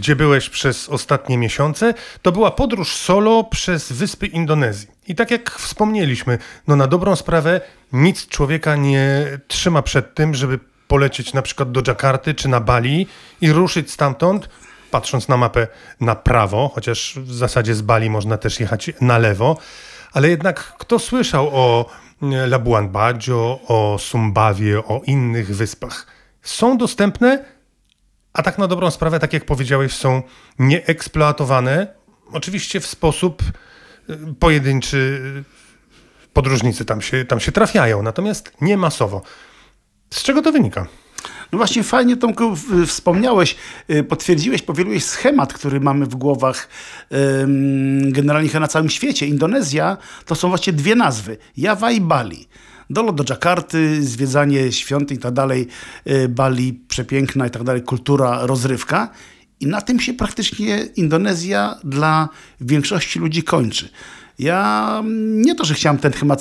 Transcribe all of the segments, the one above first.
gdzie byłeś przez ostatnie miesiące, to była podróż solo przez wyspy Indonezji. I tak jak wspomnieliśmy, no na dobrą sprawę nic człowieka nie trzyma przed tym, żeby polecieć na przykład do Dżakarty czy na Bali i ruszyć stamtąd, patrząc na mapę na prawo, chociaż w zasadzie z Bali można też jechać na lewo, ale jednak kto słyszał o Labuan Bajo, o Sumbawie, o innych wyspach? Są dostępne, a tak na dobrą sprawę, tak jak powiedziałeś, są nieeksploatowane. Oczywiście w sposób pojedynczy podróżnicy tam się trafiają, natomiast nie masowo. Z czego to wynika? No właśnie fajnie, Tomku, wspomniałeś, potwierdziłeś, powieliłeś schemat, który mamy w głowach generalnie na całym świecie. Indonezja to są właśnie dwie nazwy, Jawa i Bali. Dolot do Dżakarty, zwiedzanie świątyń i tak dalej, Bali przepiękna i tak dalej, kultura, rozrywka. I na tym się praktycznie Indonezja dla większości ludzi kończy. Ja nie to, że chciałem ten schemat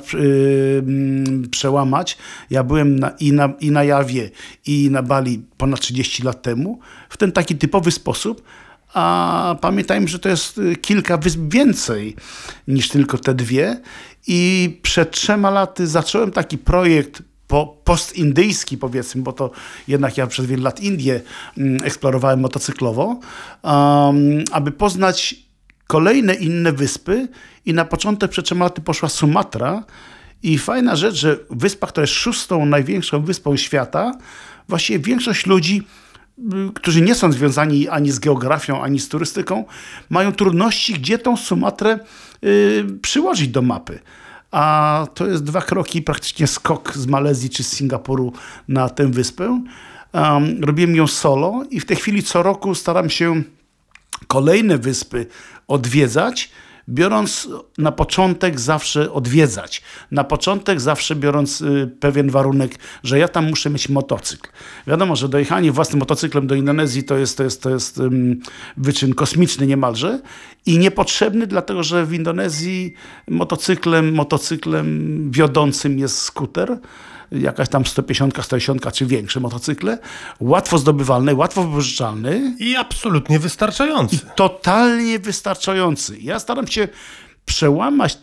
przełamać. Ja byłem i na Jawie, i na Bali ponad 30 lat temu w ten taki typowy sposób. A pamiętajmy, że to jest kilka wysp więcej niż tylko te dwie. I przed 3 laty zacząłem taki projekt postindyjski, powiedzmy, bo to jednak ja przez wiele lat Indię eksplorowałem motocyklowo, aby poznać kolejne inne wyspy i na początek przed 3 laty poszła Sumatra i fajna rzecz, że wyspa, która jest 6. największą wyspą świata, właściwie większość ludzi, którzy nie są związani ani z geografią, ani z turystyką, mają trudności, gdzie tą Sumatrę przyłożyć do mapy. A to jest 2 kroki, praktycznie skok z Malezji czy z Singapuru na tę wyspę. Robiłem ją solo i w tej chwili co roku staram się kolejne wyspy odwiedzać, biorąc na początek zawsze odwiedzać. Na początek zawsze biorąc pewien warunek, że ja tam muszę mieć motocykl. Wiadomo, że dojechanie własnym motocyklem do Indonezji to jest wyczyn kosmiczny niemalże i niepotrzebny, dlatego że w Indonezji motocyklem wiodącym jest skuter, jakaś tam 150, 180 czy większe motocykle, łatwo zdobywalny, łatwo wypożyczalny. I absolutnie wystarczający. I totalnie wystarczający. Ja staram się przełamać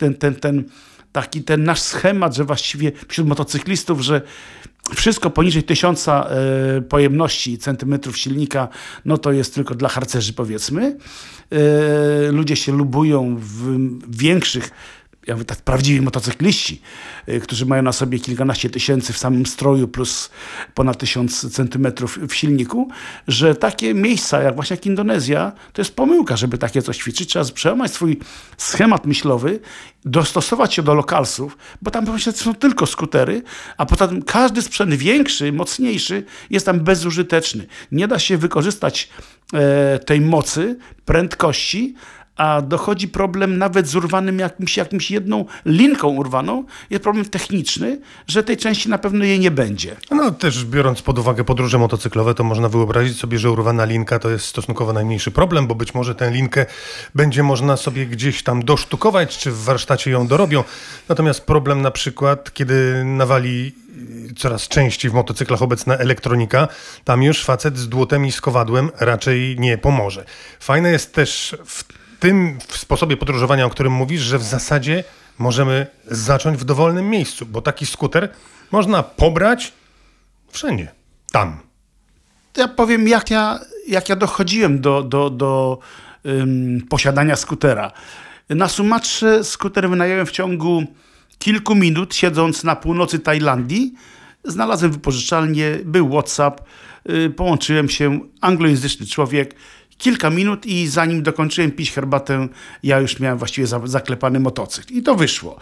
ten nasz schemat, że właściwie wśród motocyklistów, że wszystko poniżej 1000 pojemności centymetrów silnika, no to jest tylko dla harcerzy, powiedzmy. Ludzie się lubują w większych, ja mówię tak, prawdziwi motocykliści, którzy mają na sobie kilkanaście tysięcy w samym stroju plus ponad 1000 centymetrów w silniku, że takie miejsca jak właśnie jak Indonezja, to jest pomyłka, żeby takie coś ćwiczyć. Trzeba przełamać swój schemat myślowy, dostosować się do lokalsów, bo tam właśnie są tylko skutery, a poza tym każdy sprzęt większy, mocniejszy jest tam bezużyteczny. Nie da się wykorzystać tej mocy, prędkości, a dochodzi problem nawet z urwanym jakimś jedną linką urwaną. Jest problem techniczny, że tej części na pewno jej nie będzie. No też biorąc pod uwagę podróże motocyklowe, to można wyobrazić sobie, że urwana linka to jest stosunkowo najmniejszy problem, bo być może tę linkę będzie można sobie gdzieś tam dosztukować, czy w warsztacie ją dorobią. Natomiast problem na przykład, kiedy nawali coraz częściej w motocyklach obecna elektronika, tam już facet z dłutem i z kowadłem raczej nie pomoże. Fajne jest też w sposobie podróżowania, o którym mówisz, że w zasadzie możemy zacząć w dowolnym miejscu, bo taki skuter można pobrać wszędzie, tam. Ja powiem, jak ja dochodziłem do posiadania skutera. Na Sumatrze skuter wynająłem w ciągu kilku minut, siedząc na północy Tajlandii. Znalazłem wypożyczalnię, był WhatsApp, połączyłem się, anglojęzyczny człowiek, kilka minut i zanim dokończyłem pić herbatę, ja już miałem właściwie zaklepany motocykl. I to wyszło.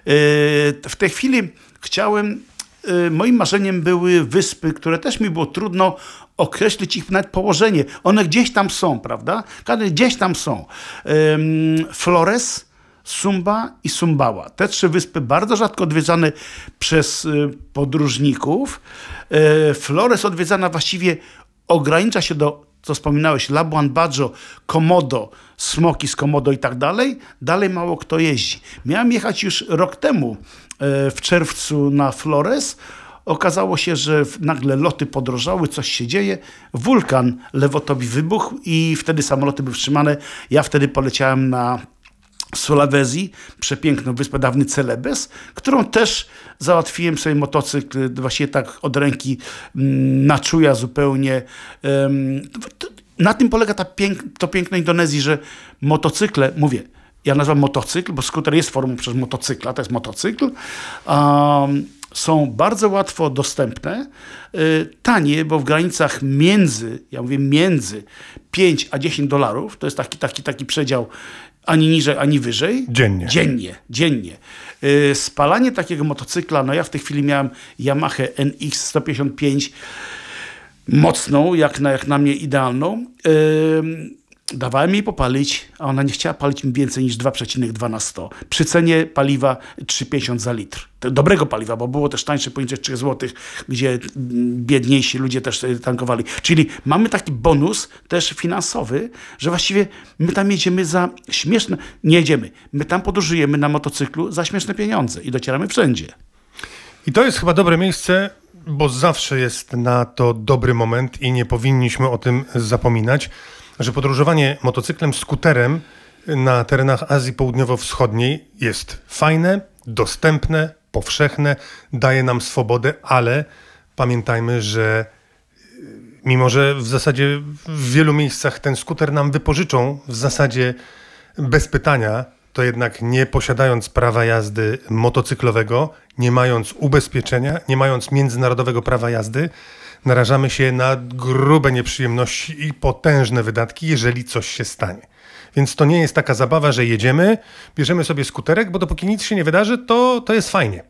W tej chwili moim marzeniem były wyspy, które też mi było trudno określić ich nawet położenie. One gdzieś tam są, prawda? Gdzieś tam są. Flores, Sumba i Sumbawa. Te 3 wyspy bardzo rzadko odwiedzane przez podróżników. Flores odwiedzana właściwie ogranicza się do, co wspominałeś, Labuan Bajo, Komodo, smoki z Komodo i tak dalej. Dalej mało kto jeździ. Miałem jechać już rok temu w czerwcu na Flores. Okazało się, że nagle loty podrożały, coś się dzieje. Wulkan Lewotowi wybuchł i wtedy samoloty były wstrzymane. Ja wtedy poleciałem na Sulawesi, przepiękną wyspę, dawny Celebes, którą też załatwiłem sobie motocykl, właściwie tak od ręki, na czuja zupełnie. Na tym polega to piękno Indonezji, że motocykle, mówię, ja nazywam motocykl, bo skuter jest formą przez motocykla, to jest motocykl, są bardzo łatwo dostępne, tanie, bo w granicach między 5 a $10, to jest taki przedział, ani niżej, ani wyżej. Dziennie. Spalanie takiego motocykla, no ja w tej chwili miałem Yamaha NX 155, mocną, jak na mnie idealną. Dawałem jej popalić, a ona nie chciała palić mi więcej niż 2,2 na 100. Przy cenie paliwa 3,50 za litr. Dobrego paliwa, bo było też tańsze poniżej 3 zł, gdzie biedniejsi ludzie też tankowali. Czyli mamy taki bonus też finansowy, że właściwie my tam jedziemy za śmieszne... Nie jedziemy. My tam podróżujemy na motocyklu za śmieszne pieniądze i docieramy wszędzie. I to jest chyba dobre miejsce, bo zawsze jest na to dobry moment i nie powinniśmy o tym zapominać, że podróżowanie motocyklem, skuterem na terenach Azji Południowo-Wschodniej jest fajne, dostępne, powszechne, daje nam swobodę, ale pamiętajmy, że mimo że w zasadzie w wielu miejscach ten skuter nam wypożyczą w zasadzie bez pytania, to jednak nie posiadając prawa jazdy motocyklowego, nie mając ubezpieczenia, nie mając międzynarodowego prawa jazdy, narażamy się na grube nieprzyjemności i potężne wydatki, jeżeli coś się stanie. Więc to nie jest taka zabawa, że jedziemy, bierzemy sobie skuterek, bo dopóki nic się nie wydarzy, to jest fajnie.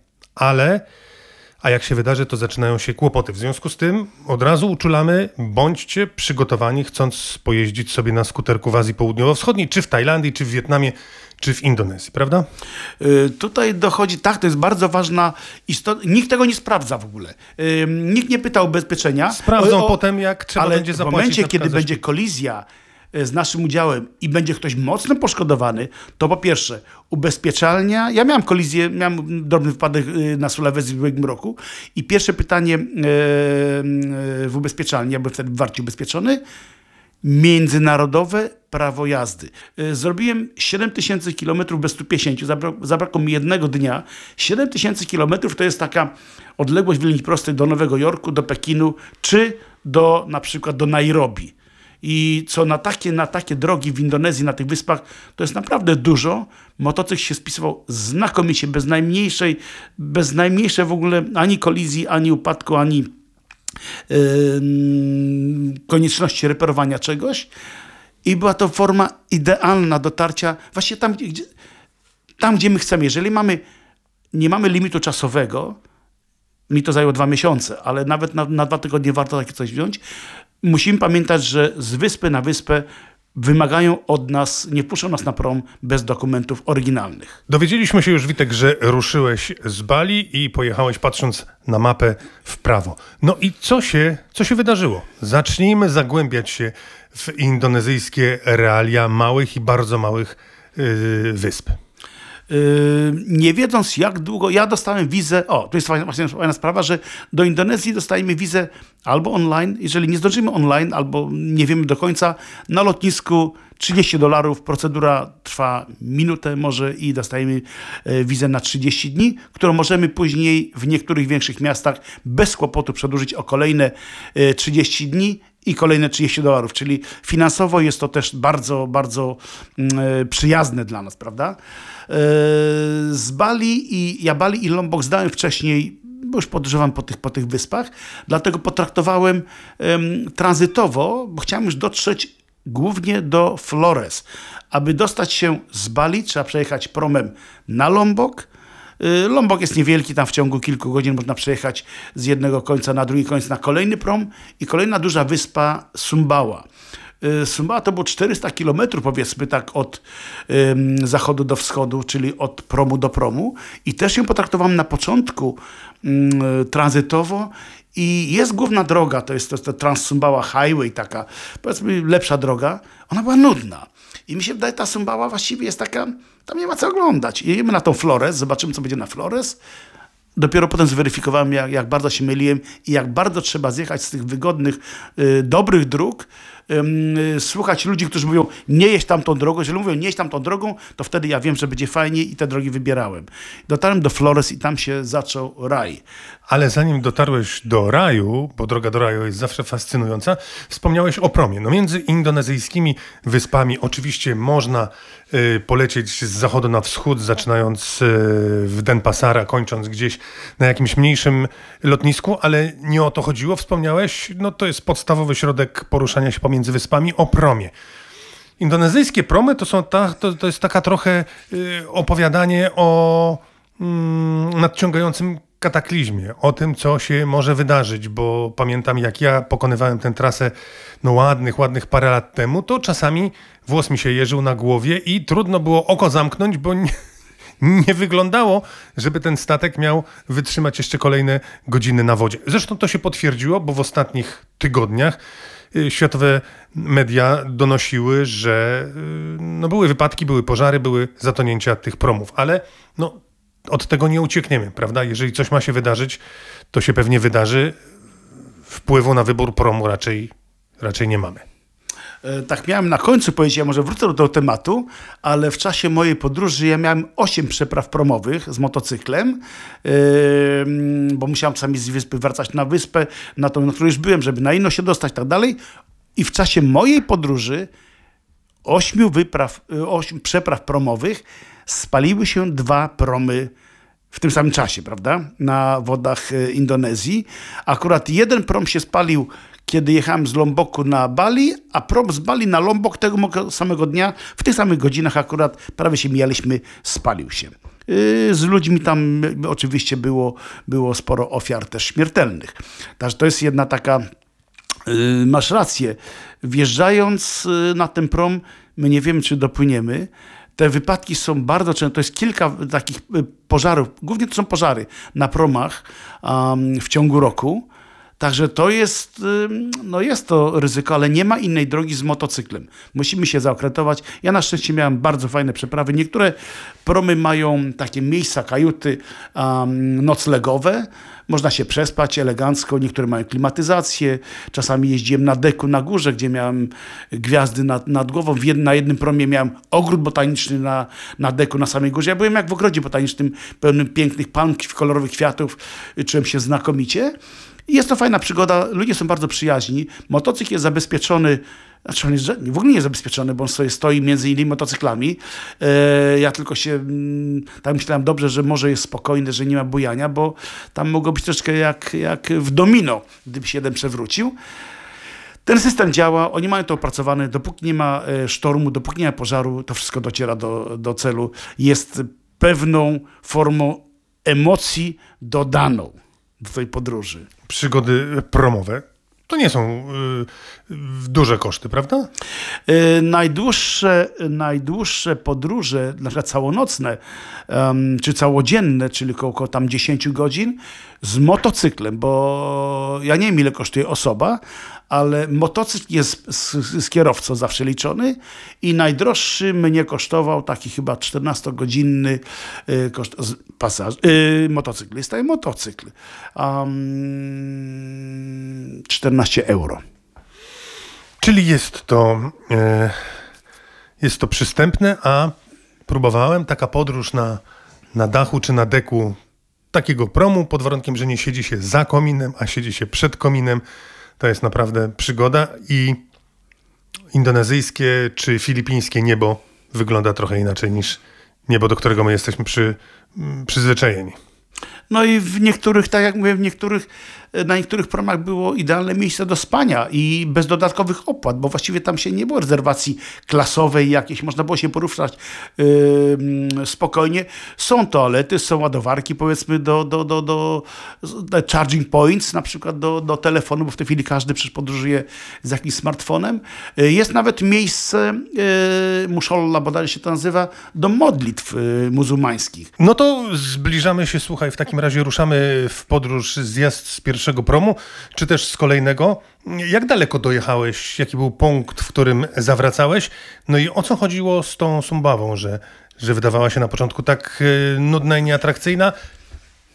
A jak się wydarzy, to zaczynają się kłopoty. W związku z tym od razu uczulamy, bądźcie przygotowani, chcąc pojeździć sobie na skuterku w Azji Południowo-Wschodniej, czy w Tajlandii, czy w Wietnamie, czy w Indonezji, prawda? Tutaj dochodzi, tak, to jest bardzo ważna istota. Nikt tego nie sprawdza w ogóle. Nikt nie pyta o ubezpieczenia. Sprawdzą potem, jak trzeba ale będzie zapłacić. W momencie, kiedy będzie kolizja z naszym udziałem i będzie ktoś mocno poszkodowany, to po pierwsze ubezpieczalnia. Ja miałem kolizję, miałem drobny wypadek na Sulawesi w ubiegłym roku i pierwsze pytanie w ubezpieczalni, ja byłem wtedy w Warcie ubezpieczony, międzynarodowe prawo jazdy. Zrobiłem 7000 km bez 150, zabrakło mi jednego dnia. 7000 km to jest taka odległość w linii prostej do Nowego Jorku, do Pekinu, czy na przykład do Nairobi. I co na takie drogi w Indonezji, na tych wyspach, to jest naprawdę dużo. Motocykl się spisywał znakomicie, bez najmniejszej w ogóle ani kolizji, ani upadku, ani konieczności reperowania czegoś. I była to forma idealna dotarcia właśnie tam, gdzie my chcemy. Jeżeli nie mamy limitu czasowego, mi to zajęło 2 miesiące, ale nawet na 2 tygodnie warto takie coś wziąć, musimy pamiętać, że z wyspy na wyspę wymagają od nas, nie puszczą nas na prom bez dokumentów oryginalnych. Dowiedzieliśmy się już, Witek, że ruszyłeś z Bali i pojechałeś, patrząc na mapę, w prawo. No i co się wydarzyło? Zacznijmy zagłębiać się w indonezyjskie realia małych i bardzo małych wysp. Nie wiedząc jak długo, ja dostałem wizę, to jest właśnie fajna sprawa, że do Indonezji dostajemy wizę albo online, jeżeli nie zdążymy online, albo nie wiemy do końca, na lotnisku $30, procedura trwa minutę może i dostajemy wizę na 30 dni, którą możemy później w niektórych większych miastach bez kłopotu przedłużyć o kolejne 30 dni i kolejne $30, czyli finansowo jest to też bardzo, bardzo przyjazne dla nas, prawda? Z Bali i Lombok zdałem wcześniej, bo już podróżowałem po tych wyspach, dlatego potraktowałem tranzytowo, bo chciałem już dotrzeć głównie do Flores. Aby dostać się z Bali, trzeba przejechać promem na Lombok. Lombok jest niewielki, tam w ciągu kilku godzin można przejechać z jednego końca na drugi końc na kolejny prom i kolejna duża wyspa Sumbawa. Sumbawa to było 400 kilometrów, powiedzmy tak, od zachodu do wschodu, czyli od promu do promu. I też ją potraktowałem na początku tranzytowo. I jest główna droga, to jest to Trans-Sumbawa Highway, taka, powiedzmy, lepsza droga. Ona była nudna. I mi się wydaje, ta Sumbawa właściwie jest taka, tam nie ma co oglądać. Jedziemy na tą Flores, zobaczymy, co będzie na Flores. Dopiero potem zweryfikowałem, jak bardzo się myliłem i jak bardzo trzeba zjechać z tych wygodnych, dobrych dróg, słuchać ludzi, którzy mówią, nie jeźdź tamtą drogą. Jeżeli mówią, nie jeźdź tamtą drogą, to wtedy ja wiem, że będzie fajnie i te drogi wybierałem. Dotarłem do Flores i tam się zaczął raj. Ale zanim dotarłeś do raju, bo droga do raju jest zawsze fascynująca, wspomniałeś o promie. No między indonezyjskimi wyspami oczywiście można polecieć z zachodu na wschód, zaczynając w Denpasar, kończąc gdzieś na jakimś mniejszym lotnisku, ale nie o to chodziło. Wspomniałeś, no to jest podstawowy środek poruszania się pomiędzy wyspami, o promie. Indonezyjskie promy to jest taka trochę opowiadanie o nadciągającym kataklizmie, o tym, co się może wydarzyć, bo pamiętam, jak ja pokonywałem tę trasę ładnych parę lat temu, to czasami włos mi się jeżył na głowie i trudno było oko zamknąć, bo nie wyglądało, żeby ten statek miał wytrzymać jeszcze kolejne godziny na wodzie. Zresztą to się potwierdziło, bo w ostatnich tygodniach światowe media donosiły, że były wypadki, były pożary, były zatonięcia tych promów, ale od tego nie uciekniemy, prawda? Jeżeli coś ma się wydarzyć, to się pewnie wydarzy. Wpływu na wybór promu raczej nie mamy. Tak miałem na końcu powiedzieć, ja może wrócę do tego tematu, ale w czasie mojej podróży ja miałem 8 przepraw promowych z motocyklem, bo musiałem czasami z wyspy wracać na wyspę, na której już byłem, żeby na inną się dostać i tak dalej. I w czasie mojej podróży 8 przepraw promowych spaliły się 2 promy w tym samym czasie, prawda? Na wodach Indonezji. Akurat jeden prom się spalił, kiedy jechałem z Lomboku na Bali, a prom z Bali na Lombok tego samego dnia, w tych samych godzinach akurat prawie się mijaliśmy, spalił się. Z ludźmi tam oczywiście było sporo ofiar też śmiertelnych. Także to jest jedna taka, masz rację, wjeżdżając na ten prom, my nie wiemy, czy dopłyniemy. Te wypadki są bardzo często, to jest kilka takich pożarów, głównie to są pożary na promach w ciągu roku. Także to jest to ryzyko, ale nie ma innej drogi z motocyklem. Musimy się zaokrętować. Ja na szczęście miałem bardzo fajne przeprawy. Niektóre promy mają takie miejsca, kajuty noclegowe. Można się przespać elegancko. Niektóre mają klimatyzację. Czasami jeździłem na deku na górze, gdzie miałem gwiazdy nad głową. Na jednym promie miałem ogród botaniczny na deku na samej górze. Ja byłem jak w ogrodzie botanicznym, pełnym pięknych palm, kolorowych kwiatów. Czułem się znakomicie. Jest to fajna przygoda, ludzie są bardzo przyjaźni, motocykl jest zabezpieczony, znaczy on jest w ogóle nie jest zabezpieczony, bo on sobie stoi między innymi motocyklami. Ja tylko się tak myślałem, dobrze, że może jest spokojny, że nie ma bujania, bo tam mogło być troszkę jak w domino, gdyby się jeden przewrócił. Ten system działa, oni mają to opracowane, dopóki nie ma sztormu, dopóki nie ma pożaru, to wszystko dociera do celu. Jest pewną formą emocji dodaną do tej podróży. Przygody promowe to nie są duże koszty, prawda? Najdłuższe podróże, na przykład całonocne czy całodzienne, czyli około tam 10 godzin z motocyklem, bo ja nie wiem, ile kosztuje osoba, ale motocykl jest z kierowcą zawsze liczony i najdroższy mnie kosztował taki chyba 14-godzinny motocykl. Jest to motocykl. 14 euro. Czyli jest to przystępne, a próbowałem taka podróż na dachu czy na deku takiego promu pod warunkiem, że nie siedzi się za kominem, a siedzi się przed kominem. To jest naprawdę przygoda i indonezyjskie czy filipińskie niebo wygląda trochę inaczej niż niebo, do którego my jesteśmy przyzwyczajeni. No i w niektórych, tak jak mówię, na niektórych promach było idealne miejsce do spania i bez dodatkowych opłat, bo właściwie tam się nie było rezerwacji klasowej jakiejś, można było się poruszać spokojnie. Są toalety, są ładowarki, powiedzmy, do charging points, na przykład do telefonu, bo w tej chwili każdy przecież podróżuje z jakimś smartfonem. Jest nawet miejsce, musholla bodajże się to nazywa, do modlitw muzułmańskich. No to zbliżamy się, słuchaj, w takim razie ruszamy w podróż, zjazd z pierwszego promu, czy też z kolejnego. Jak daleko dojechałeś? Jaki był punkt, w którym zawracałeś? No i o co chodziło z tą Sumbawą, że wydawała się na początku tak nudna i nieatrakcyjna?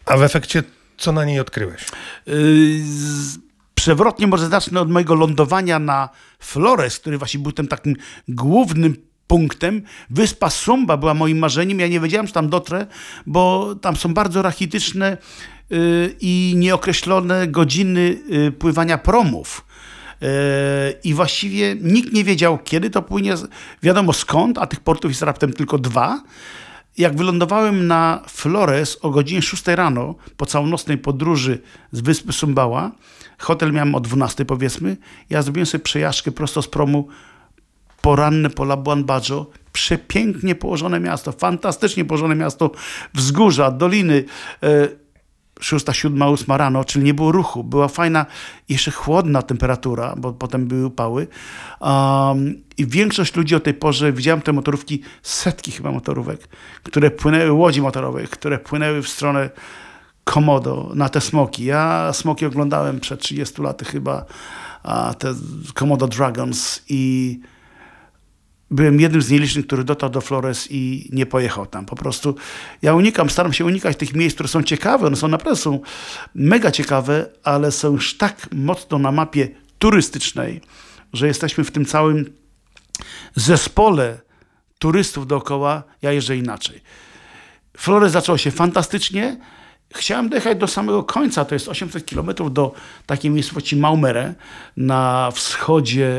A w efekcie co na niej odkryłeś? Przewrotnie może zacznę od mojego lądowania na Flores, który właśnie był tym takim głównym punktem. Wyspa Sumba była moim marzeniem. Ja nie wiedziałem, że tam dotrę, bo tam są bardzo rachityczne i nieokreślone godziny pływania promów. I właściwie nikt nie wiedział, kiedy to płynie, wiadomo skąd, a tych portów jest raptem tylko 2. Jak wylądowałem na Flores o godzinie 6 rano, po całonocnej podróży z wyspy Sumbała, hotel miałem o 12 powiedzmy, ja zrobiłem sobie przejażdżkę prosto z promu, poranne po Labuan Bajo, przepięknie położone miasto, fantastycznie położone miasto, wzgórza, doliny, 6, 7, 8 rano, czyli nie było ruchu. Była fajna, jeszcze chłodna temperatura, bo potem były upały. I większość ludzi o tej porze, widziałem te motorówki, setki chyba motorówek, które płynęły, łodzi motorowych, które płynęły w stronę Komodo na te smoki. Ja smoki oglądałem przed 30 laty chyba, te Komodo Dragons i byłem jednym z nielicznych, który dotarł do Flores i nie pojechał tam. Po prostu ja staram się unikać tych miejsc, które są ciekawe. One są naprawdę są mega ciekawe, ale są już tak mocno na mapie turystycznej, że jesteśmy w tym całym zespole turystów dookoła. Ja jeżdżę inaczej. Flores zaczęło się fantastycznie. Chciałem dojechać do samego końca, to jest 800 km do takiej miejscowości Maumere na wschodzie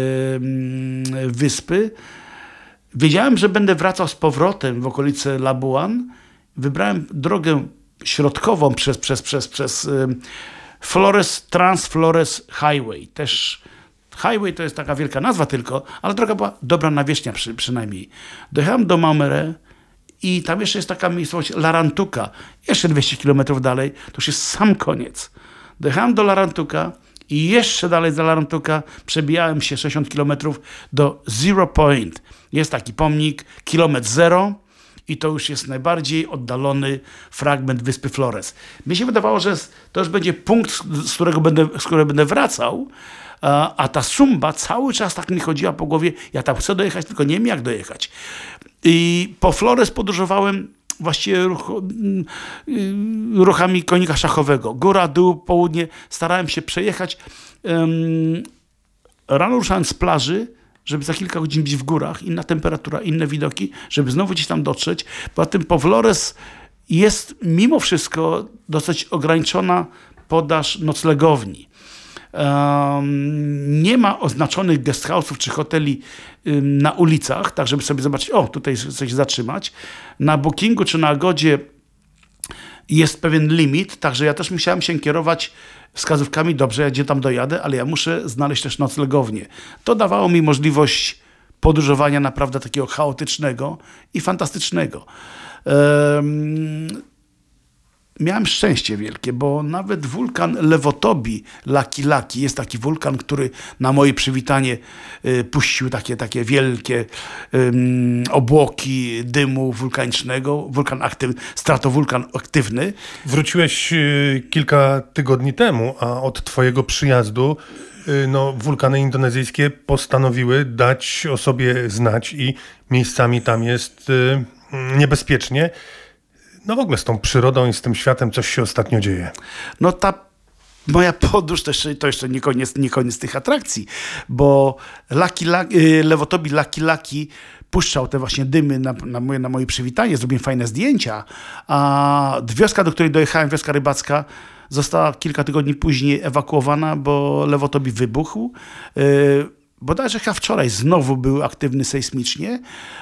wyspy. Wiedziałem, że będę wracał z powrotem w okolice Labuan. Wybrałem drogę środkową przez Flores, Trans-Flores Highway. Też highway to jest taka wielka nazwa tylko, ale droga była dobra nawierzchnia przynajmniej. Dojechałem do Maumere. I tam jeszcze jest taka miejscowość Larantuka. Jeszcze 200 km dalej, to już jest sam koniec. Dojechałem do Larantuka i jeszcze dalej za Larantuka przebijałem się 60 km do Zero Point. Jest taki pomnik, kilometr zero i to już jest najbardziej oddalony fragment wyspy Flores. Mi się wydawało, że to już będzie punkt, z którego będę wracał, a ta Sumba cały czas tak mi chodziła po głowie, ja tam chcę dojechać, tylko nie wiem jak dojechać. I po Flores podróżowałem właściwie ruchami konika szachowego. Góra, dół, południe. Starałem się przejechać. Rano ruszałem z plaży, żeby za kilka godzin być w górach. Inna temperatura, inne widoki, żeby znowu gdzieś tam dotrzeć. Poza tym po Flores jest mimo wszystko dosyć ograniczona podaż noclegowni. Nie ma oznaczonych guest house'ów czy hoteli na ulicach, tak żeby sobie zobaczyć, tutaj coś zatrzymać. Na Bookingu czy na Agodzie jest pewien limit, także ja też musiałem się kierować wskazówkami, dobrze, ja gdzie tam dojadę, ale ja muszę znaleźć też noclegownię. To dawało mi możliwość podróżowania naprawdę takiego chaotycznego i fantastycznego. Miałem szczęście wielkie, bo nawet wulkan Lewotobi, Laki Laki, jest taki wulkan, który na moje przywitanie puścił takie wielkie obłoki dymu wulkanicznego, stratowulkan aktywny. Wróciłeś kilka tygodni temu, a od twojego przyjazdu wulkany indonezyjskie postanowiły dać o sobie znać i miejscami tam jest niebezpiecznie. W ogóle z tą przyrodą i z tym światem coś się ostatnio dzieje. Ta moja podróż to jeszcze nie koniec tych atrakcji, bo Lewotobi Laki Laki puszczał te właśnie dymy na moje przywitanie, zrobiłem fajne zdjęcia, a wioska, do której dojechałem, wioska rybacka, została kilka tygodni później ewakuowana, bo Lewotobi wybuchł. Bodajże chyba wczoraj znowu był aktywny sejsmicznie.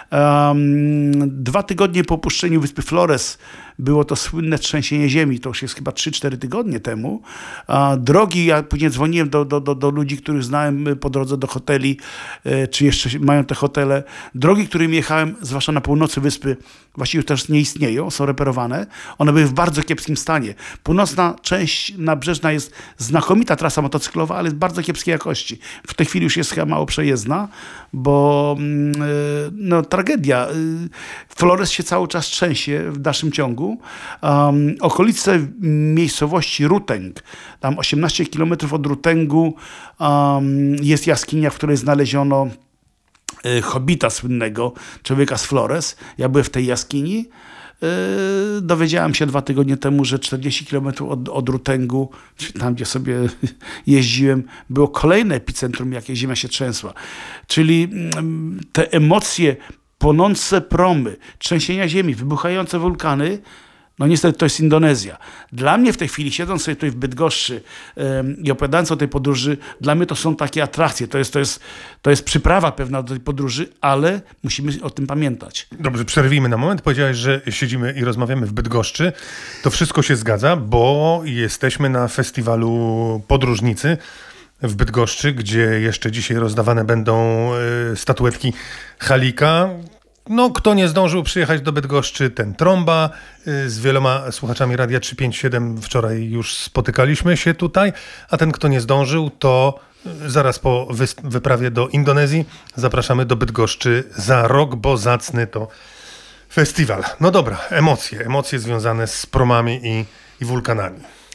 2 tygodnie po opuszczeniu wyspy Flores było to słynne trzęsienie ziemi. To już jest chyba 3-4 tygodnie temu. Drogi, ja później dzwoniłem do ludzi, których znałem po drodze do hoteli, czy jeszcze mają te hotele. Drogi, którymi jechałem, zwłaszcza na północy wyspy, właściwie też nie istnieją, są reperowane. One były w bardzo kiepskim stanie. Północna część nabrzeżna jest znakomita trasa motocyklowa, ale jest bardzo kiepskiej jakości. W tej chwili już jest chyba mało przejezdna, bo tragedia. Flores się cały czas trzęsie w dalszym ciągu. Okolice miejscowości Ruteng, tam 18 km od Rutengu jest jaskinia, w której znaleziono hobita słynnego, człowieka z Flores. Ja byłem w tej jaskini. Dowiedziałem się 2 tygodnie temu, że 40 km od Rutęgu, czyli tam, gdzie sobie jeździłem, było kolejne epicentrum, jakie ziemia się trzęsła. Czyli te emocje, płonące promy, trzęsienia ziemi, wybuchające wulkany, no niestety to jest Indonezja. Dla mnie w tej chwili, siedząc sobie tutaj w Bydgoszczy i opowiadając o tej podróży, dla mnie to są takie atrakcje. To jest przyprawa pewna do tej podróży, ale musimy o tym pamiętać. Dobrze, przerwijmy na moment. Powiedziałeś, że siedzimy i rozmawiamy w Bydgoszczy. To wszystko się zgadza, bo jesteśmy na festiwalu Podróżnicy w Bydgoszczy, gdzie jeszcze dzisiaj rozdawane będą statuetki Halika. No, kto nie zdążył przyjechać do Bydgoszczy, ten trąba. Z wieloma słuchaczami Radia 357 wczoraj już spotykaliśmy się tutaj, a ten, kto nie zdążył, to zaraz po wyprawie do Indonezji zapraszamy do Bydgoszczy za rok, bo zacny to festiwal. No dobra, emocje związane z promami i wulkanami.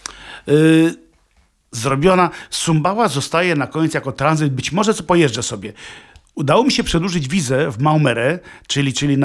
Zrobiona. Sumbawa zostaje na koniec jako tranzyt. Być może co pojeżdżę sobie. Udało mi się przedłużyć wizę w Maumere, czyli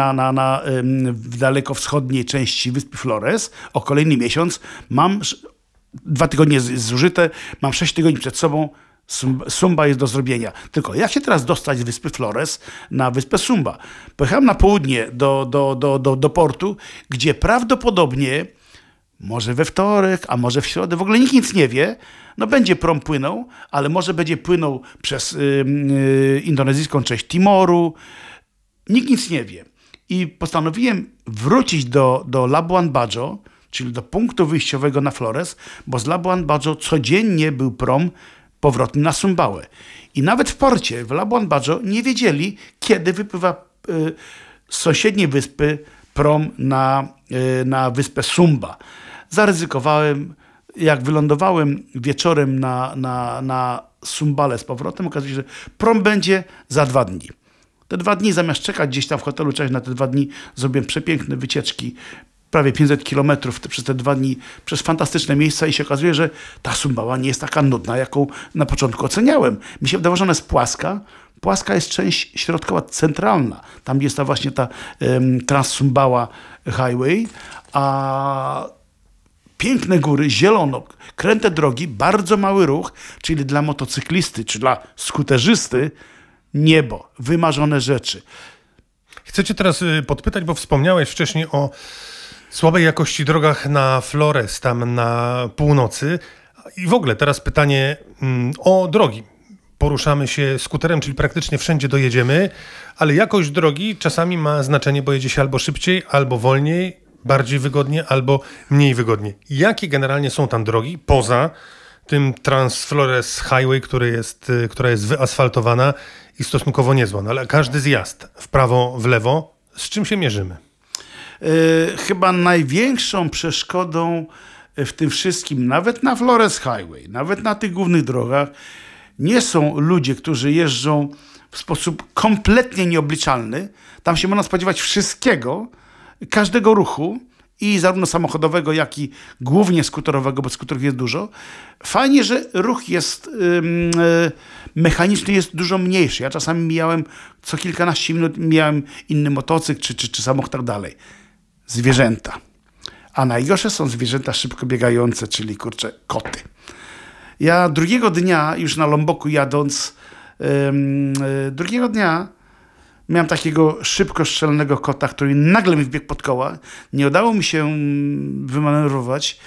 w dalekowschodniej części wyspy Flores o kolejny miesiąc. Mam 2 tygodnie zużyte, mam 6 tygodni przed sobą. Sumba jest do zrobienia. Tylko jak się teraz dostać z wyspy Flores na wyspę Sumba? Pojechałem na południe do portu, gdzie prawdopodobnie może we wtorek, a może w środę, w ogóle nikt nic nie wie, no będzie prom płynął, ale może będzie płynął przez indonezyjską część Timoru. Nikt nic nie wie. I postanowiłem wrócić do Labuan Bajo, czyli do punktu wyjściowego na Flores, bo z Labuan Bajo codziennie był prom powrotny na Sumbawę. I nawet w porcie w Labuan Bajo nie wiedzieli, kiedy wypływa z sąsiedniej wyspy prom na wyspę Sumba. Zaryzykowałem. Jak wylądowałem wieczorem na Sumbale z powrotem, okazuje się, że prom będzie za 2 dni. Te 2 dni, zamiast czekać gdzieś tam w hotelu, czekać na te 2 dni, zrobiłem przepiękne wycieczki, prawie 500 kilometrów przez te 2 dni, przez fantastyczne miejsca i się okazuje, że ta Sumbała nie jest taka nudna, jaką na początku oceniałem. Mi się wydawało, że ona jest płaska. Płaska jest część środkowa, centralna. Tam jest właśnie ta Trans-Sumbawah Highway, a piękne góry, zielono, kręte drogi, bardzo mały ruch, czyli dla motocyklisty, czy dla skuterzysty niebo, wymarzone rzeczy. Chcę cię teraz podpytać, bo wspomniałeś wcześniej o słabej jakości drogach na Flores, tam na północy. I w ogóle teraz pytanie o drogi. Poruszamy się skuterem, czyli praktycznie wszędzie dojedziemy, ale jakość drogi czasami ma znaczenie, bo jedzie się albo szybciej, albo wolniej, bardziej wygodnie albo mniej wygodnie. Jakie generalnie są tam drogi poza tym Trans-Flores Highway, która jest wyasfaltowana i stosunkowo niezła, no ale każdy zjazd w prawo, w lewo, z czym się mierzymy? Chyba największą przeszkodą w tym wszystkim, nawet na Flores Highway, nawet na tych głównych drogach, nie są ludzie, którzy jeżdżą w sposób kompletnie nieobliczalny. Tam się można spodziewać wszystkiego, każdego ruchu, i zarówno samochodowego, jak i głównie skuterowego, bo skuterów jest dużo. Fajnie, że ruch jest mechaniczny, jest dużo mniejszy. Ja czasami mijałem co kilkanaście minut, mijałem inny motocykl czy samochód, tak dalej. Zwierzęta. A najgorsze są zwierzęta szybko biegające, czyli koty. Ja drugiego dnia, już na Lomboku jadąc, drugiego dnia miałem takiego szybko strzelnego kota, który nagle mi wbiegł pod koła. Nie udało mi się wymanewrować.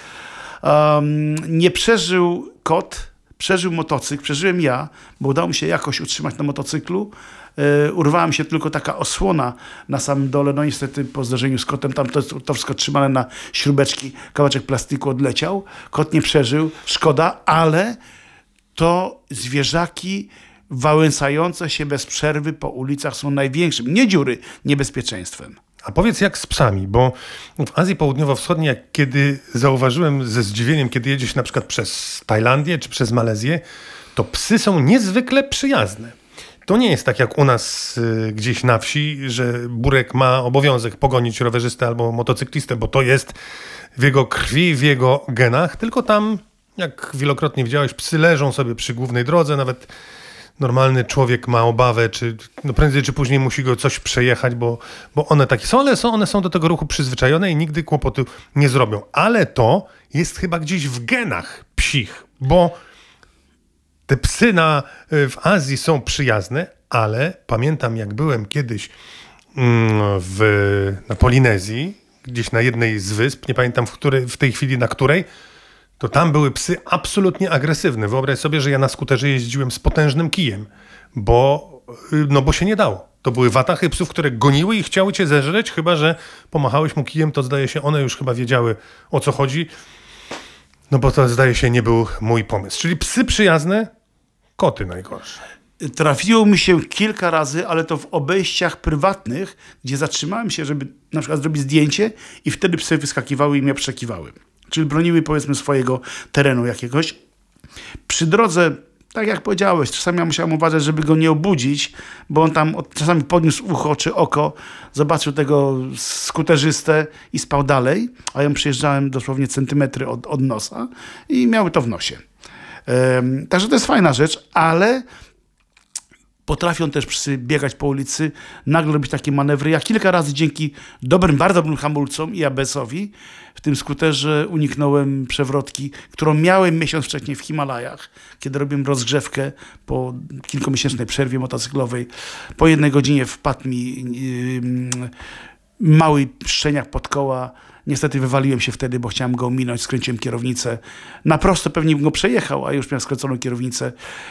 Nie przeżył kot, przeżył motocykl, przeżyłem ja, bo udało mi się jakoś utrzymać na motocyklu. Urwała mi się tylko taka osłona na samym dole. No niestety po zdarzeniu z kotem, tam to wszystko trzymane na śrubeczki, kawałeczek plastiku odleciał. Kot nie przeżył, szkoda, ale to zwierzaki wałęsające się bez przerwy po ulicach są największym, nie dziury, niebezpieczeństwem. A powiedz jak z psami, bo w Azji Południowo-Wschodniej, jak kiedy zauważyłem ze zdziwieniem, kiedy jedzie się na przykład przez Tajlandię czy przez Malezję, to psy są niezwykle przyjazne. To nie jest tak jak u nas gdzieś na wsi, że Burek ma obowiązek pogonić rowerzystę albo motocyklistę, bo to jest w jego krwi, w jego genach, tylko tam, jak wielokrotnie widziałeś, psy leżą sobie przy głównej drodze, nawet normalny człowiek ma obawę, czy no prędzej czy później musi go coś przejechać, bo one takie są, ale one są do tego ruchu przyzwyczajone i nigdy kłopotu nie zrobią. Ale to jest chyba gdzieś w genach psich, bo te psy w Azji są przyjazne, ale pamiętam, jak byłem kiedyś na Polinezji, gdzieś na jednej z wysp, nie pamiętam w tej chwili na której, to tam były psy absolutnie agresywne. Wyobraź sobie, że ja na skuterze jeździłem z potężnym kijem, bo się nie dało. To były watachy psów, które goniły i chciały cię zeżreć, chyba że pomachałeś mu kijem, to zdaje się, one już chyba wiedziały, o co chodzi. No bo to zdaje się nie był mój pomysł. Czyli psy przyjazne, koty najgorsze. Trafiło mi się kilka razy, ale to w obejściach prywatnych, gdzie zatrzymałem się, żeby na przykład zrobić zdjęcie i wtedy psy wyskakiwały i mnie przekiwały. Czyli broniły, powiedzmy, swojego terenu jakiegoś. Przy drodze, tak jak powiedziałeś, czasami ja musiałem uważać, żeby go nie obudzić, bo on tam czasami podniósł ucho czy oko, zobaczył tego skuterzystę i spał dalej, a ja przyjeżdżałem dosłownie centymetry od nosa i miały to w nosie. Także to jest fajna rzecz, ale potrafią też psy biegać po ulicy, nagle robić takie manewry. Ja kilka razy dzięki bardzo dobrym hamulcom i ABS-owi w tym skuterze uniknąłem przewrotki, którą miałem miesiąc wcześniej w Himalajach, kiedy robiłem rozgrzewkę po kilkumiesięcznej przerwie motocyklowej. Po 1 godzinie wpadł mi mały szczeniak pod koła. Niestety wywaliłem się wtedy, bo chciałem go ominąć, skręciłem kierownicę. Na prosto pewnie bym go przejechał, a już miałem skręconą kierownicę.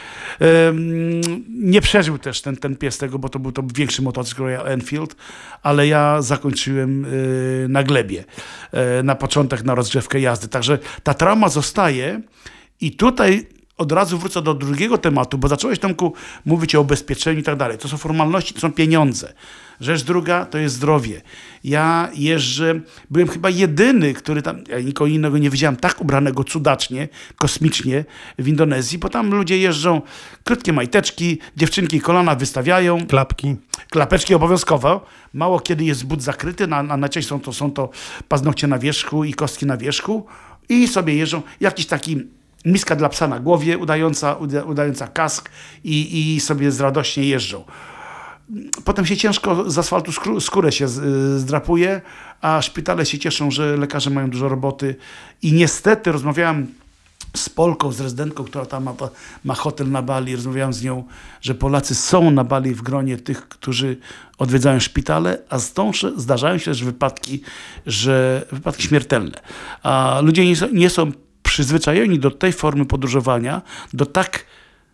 Nie przeżył też ten pies tego, bo to był większy motocykl Royal Enfield, ale ja zakończyłem na glebie, na początek, na rozgrzewkę jazdy. Także ta trauma zostaje i tutaj od razu wrócę do drugiego tematu, bo zacząłeś, Tomku, mówić o ubezpieczeniu i tak dalej. To są formalności, to są pieniądze. Rzecz druga to jest zdrowie. Ja jeżdżę, byłem chyba jedyny, który tam, ja nikogo innego nie widziałem tak ubranego cudacznie, kosmicznie w Indonezji, bo tam ludzie jeżdżą, krótkie majteczki, dziewczynki kolana wystawiają. Klapeczki obowiązkowo. Mało kiedy jest but zakryty, najczęściej są to paznokcie na wierzchu i kostki na wierzchu i sobie jeżdżą. Jakiś taki miska dla psa na głowie, udająca kask i sobie radośnie jeżdżą. Potem się ciężko z asfaltu skórę się zdrapuje, a szpitale się cieszą, że lekarze mają dużo roboty. I niestety rozmawiałem z Polką, z rezydentką, która tam ma hotel na Bali. Rozmawiałem z nią, że Polacy są na Bali w gronie tych, którzy odwiedzają szpitale, a zdarzają się też wypadki śmiertelne. A ludzie nie są przyzwyczajeni do tej formy podróżowania, do tak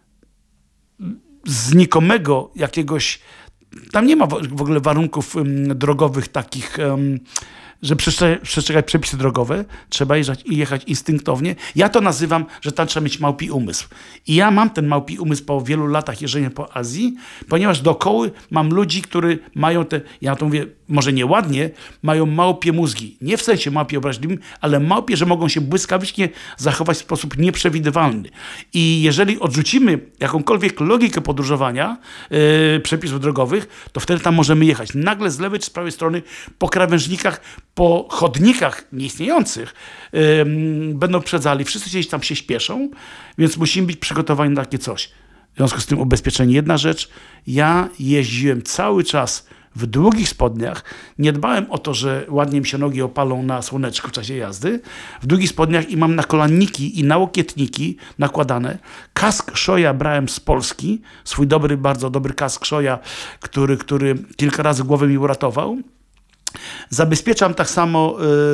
znikomego jakiegoś, tam nie ma w ogóle warunków drogowych takich, że przestrzegać przepisy drogowe, trzeba jechać instynktownie. Ja to nazywam, że tam trzeba mieć małpi umysł. I ja mam ten małpi umysł po wielu latach jeżdżenia po Azji, ponieważ dookoła mam ludzi, którzy mają ja to mówię, może nieładnie, mają małpie mózgi. Nie w sensie małpie obraźliwym, ale małpie, że mogą się błyskawicznie zachować w sposób nieprzewidywalny. I jeżeli odrzucimy jakąkolwiek logikę podróżowania przepisów drogowych, to wtedy tam możemy jechać. Nagle z lewej czy z prawej strony po krawężnikach, po chodnikach nieistniejących będą przedzali. Wszyscy gdzieś tam się śpieszą, więc musimy być przygotowani na takie coś. W związku z tym ubezpieczenie. Jedna rzecz, ja jeździłem cały czas w długich spodniach. Nie dbałem o to, że ładnie mi się nogi opalą na słoneczku w czasie jazdy. W długich spodniach i mam nakolanniki i nałokietniki nakładane. Kask Shoya brałem z Polski. Swój bardzo dobry kask Shoya, który kilka razy głowę mi uratował. Zabezpieczam tak samo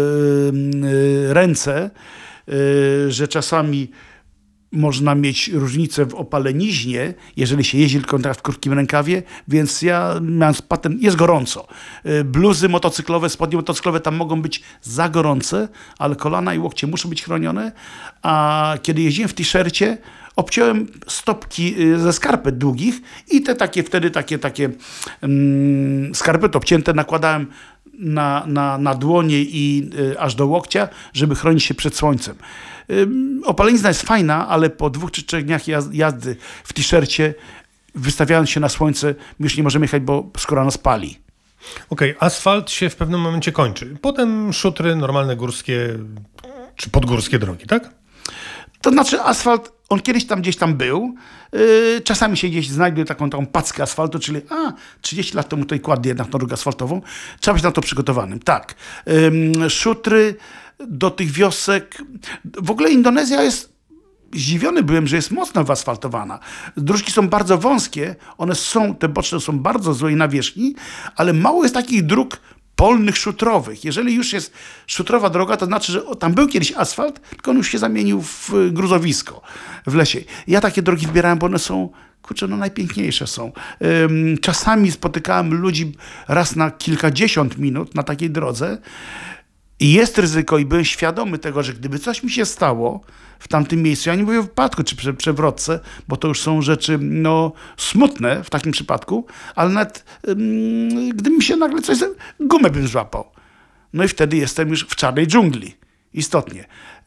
ręce, że czasami można mieć różnicę w opaleniźnie, jeżeli się jeździ tylko w krótkim rękawie, więc ja mając patent, jest gorąco. Bluzy motocyklowe, spodnie motocyklowe tam mogą być za gorące, ale kolana i łokcie muszą być chronione, a kiedy jeździłem w t-shircie, obciąłem stopki ze skarpet długich i wtedy takie skarpety obcięte nakładałem na dłonie i aż do łokcia, żeby chronić się przed słońcem. Opalenizna jest fajna, ale po 2 czy 3 dniach jazdy w t-shircie, wystawiając się na słońce, my już nie możemy jechać, bo skóra nas pali. Okej, asfalt się w pewnym momencie kończy. Potem szutry, normalne górskie czy podgórskie drogi, tak? To znaczy asfalt, on kiedyś tam gdzieś tam był. Czasami się gdzieś znajduje taką packę asfaltu, czyli 30 lat temu tutaj kładli jednak drogę asfaltową. Trzeba być na to przygotowanym. Tak. Szutry do tych wiosek. W ogóle Indonezja jest... Zdziwiony byłem, że jest mocno wyasfaltowana. Dróżki są bardzo wąskie, te boczne są bardzo złej nawierzchni, ale mało jest takich dróg polnych, szutrowych. Jeżeli już jest szutrowa droga, to znaczy, że tam był kiedyś asfalt, tylko on już się zamienił w gruzowisko w lesie. Ja takie drogi wybierałem, bo one są, najpiękniejsze są. Czasami spotykałem ludzi raz na kilkadziesiąt minut na takiej drodze i jest ryzyko i byłem świadomy tego, że gdyby coś mi się stało w tamtym miejscu, ja nie mówię o wypadku czy przewrotce, bo to już są rzeczy smutne w takim przypadku, ale nawet gdyby mi się nagle gumę bym złapał. No i wtedy jestem już w czarnej dżungli. Istotnie.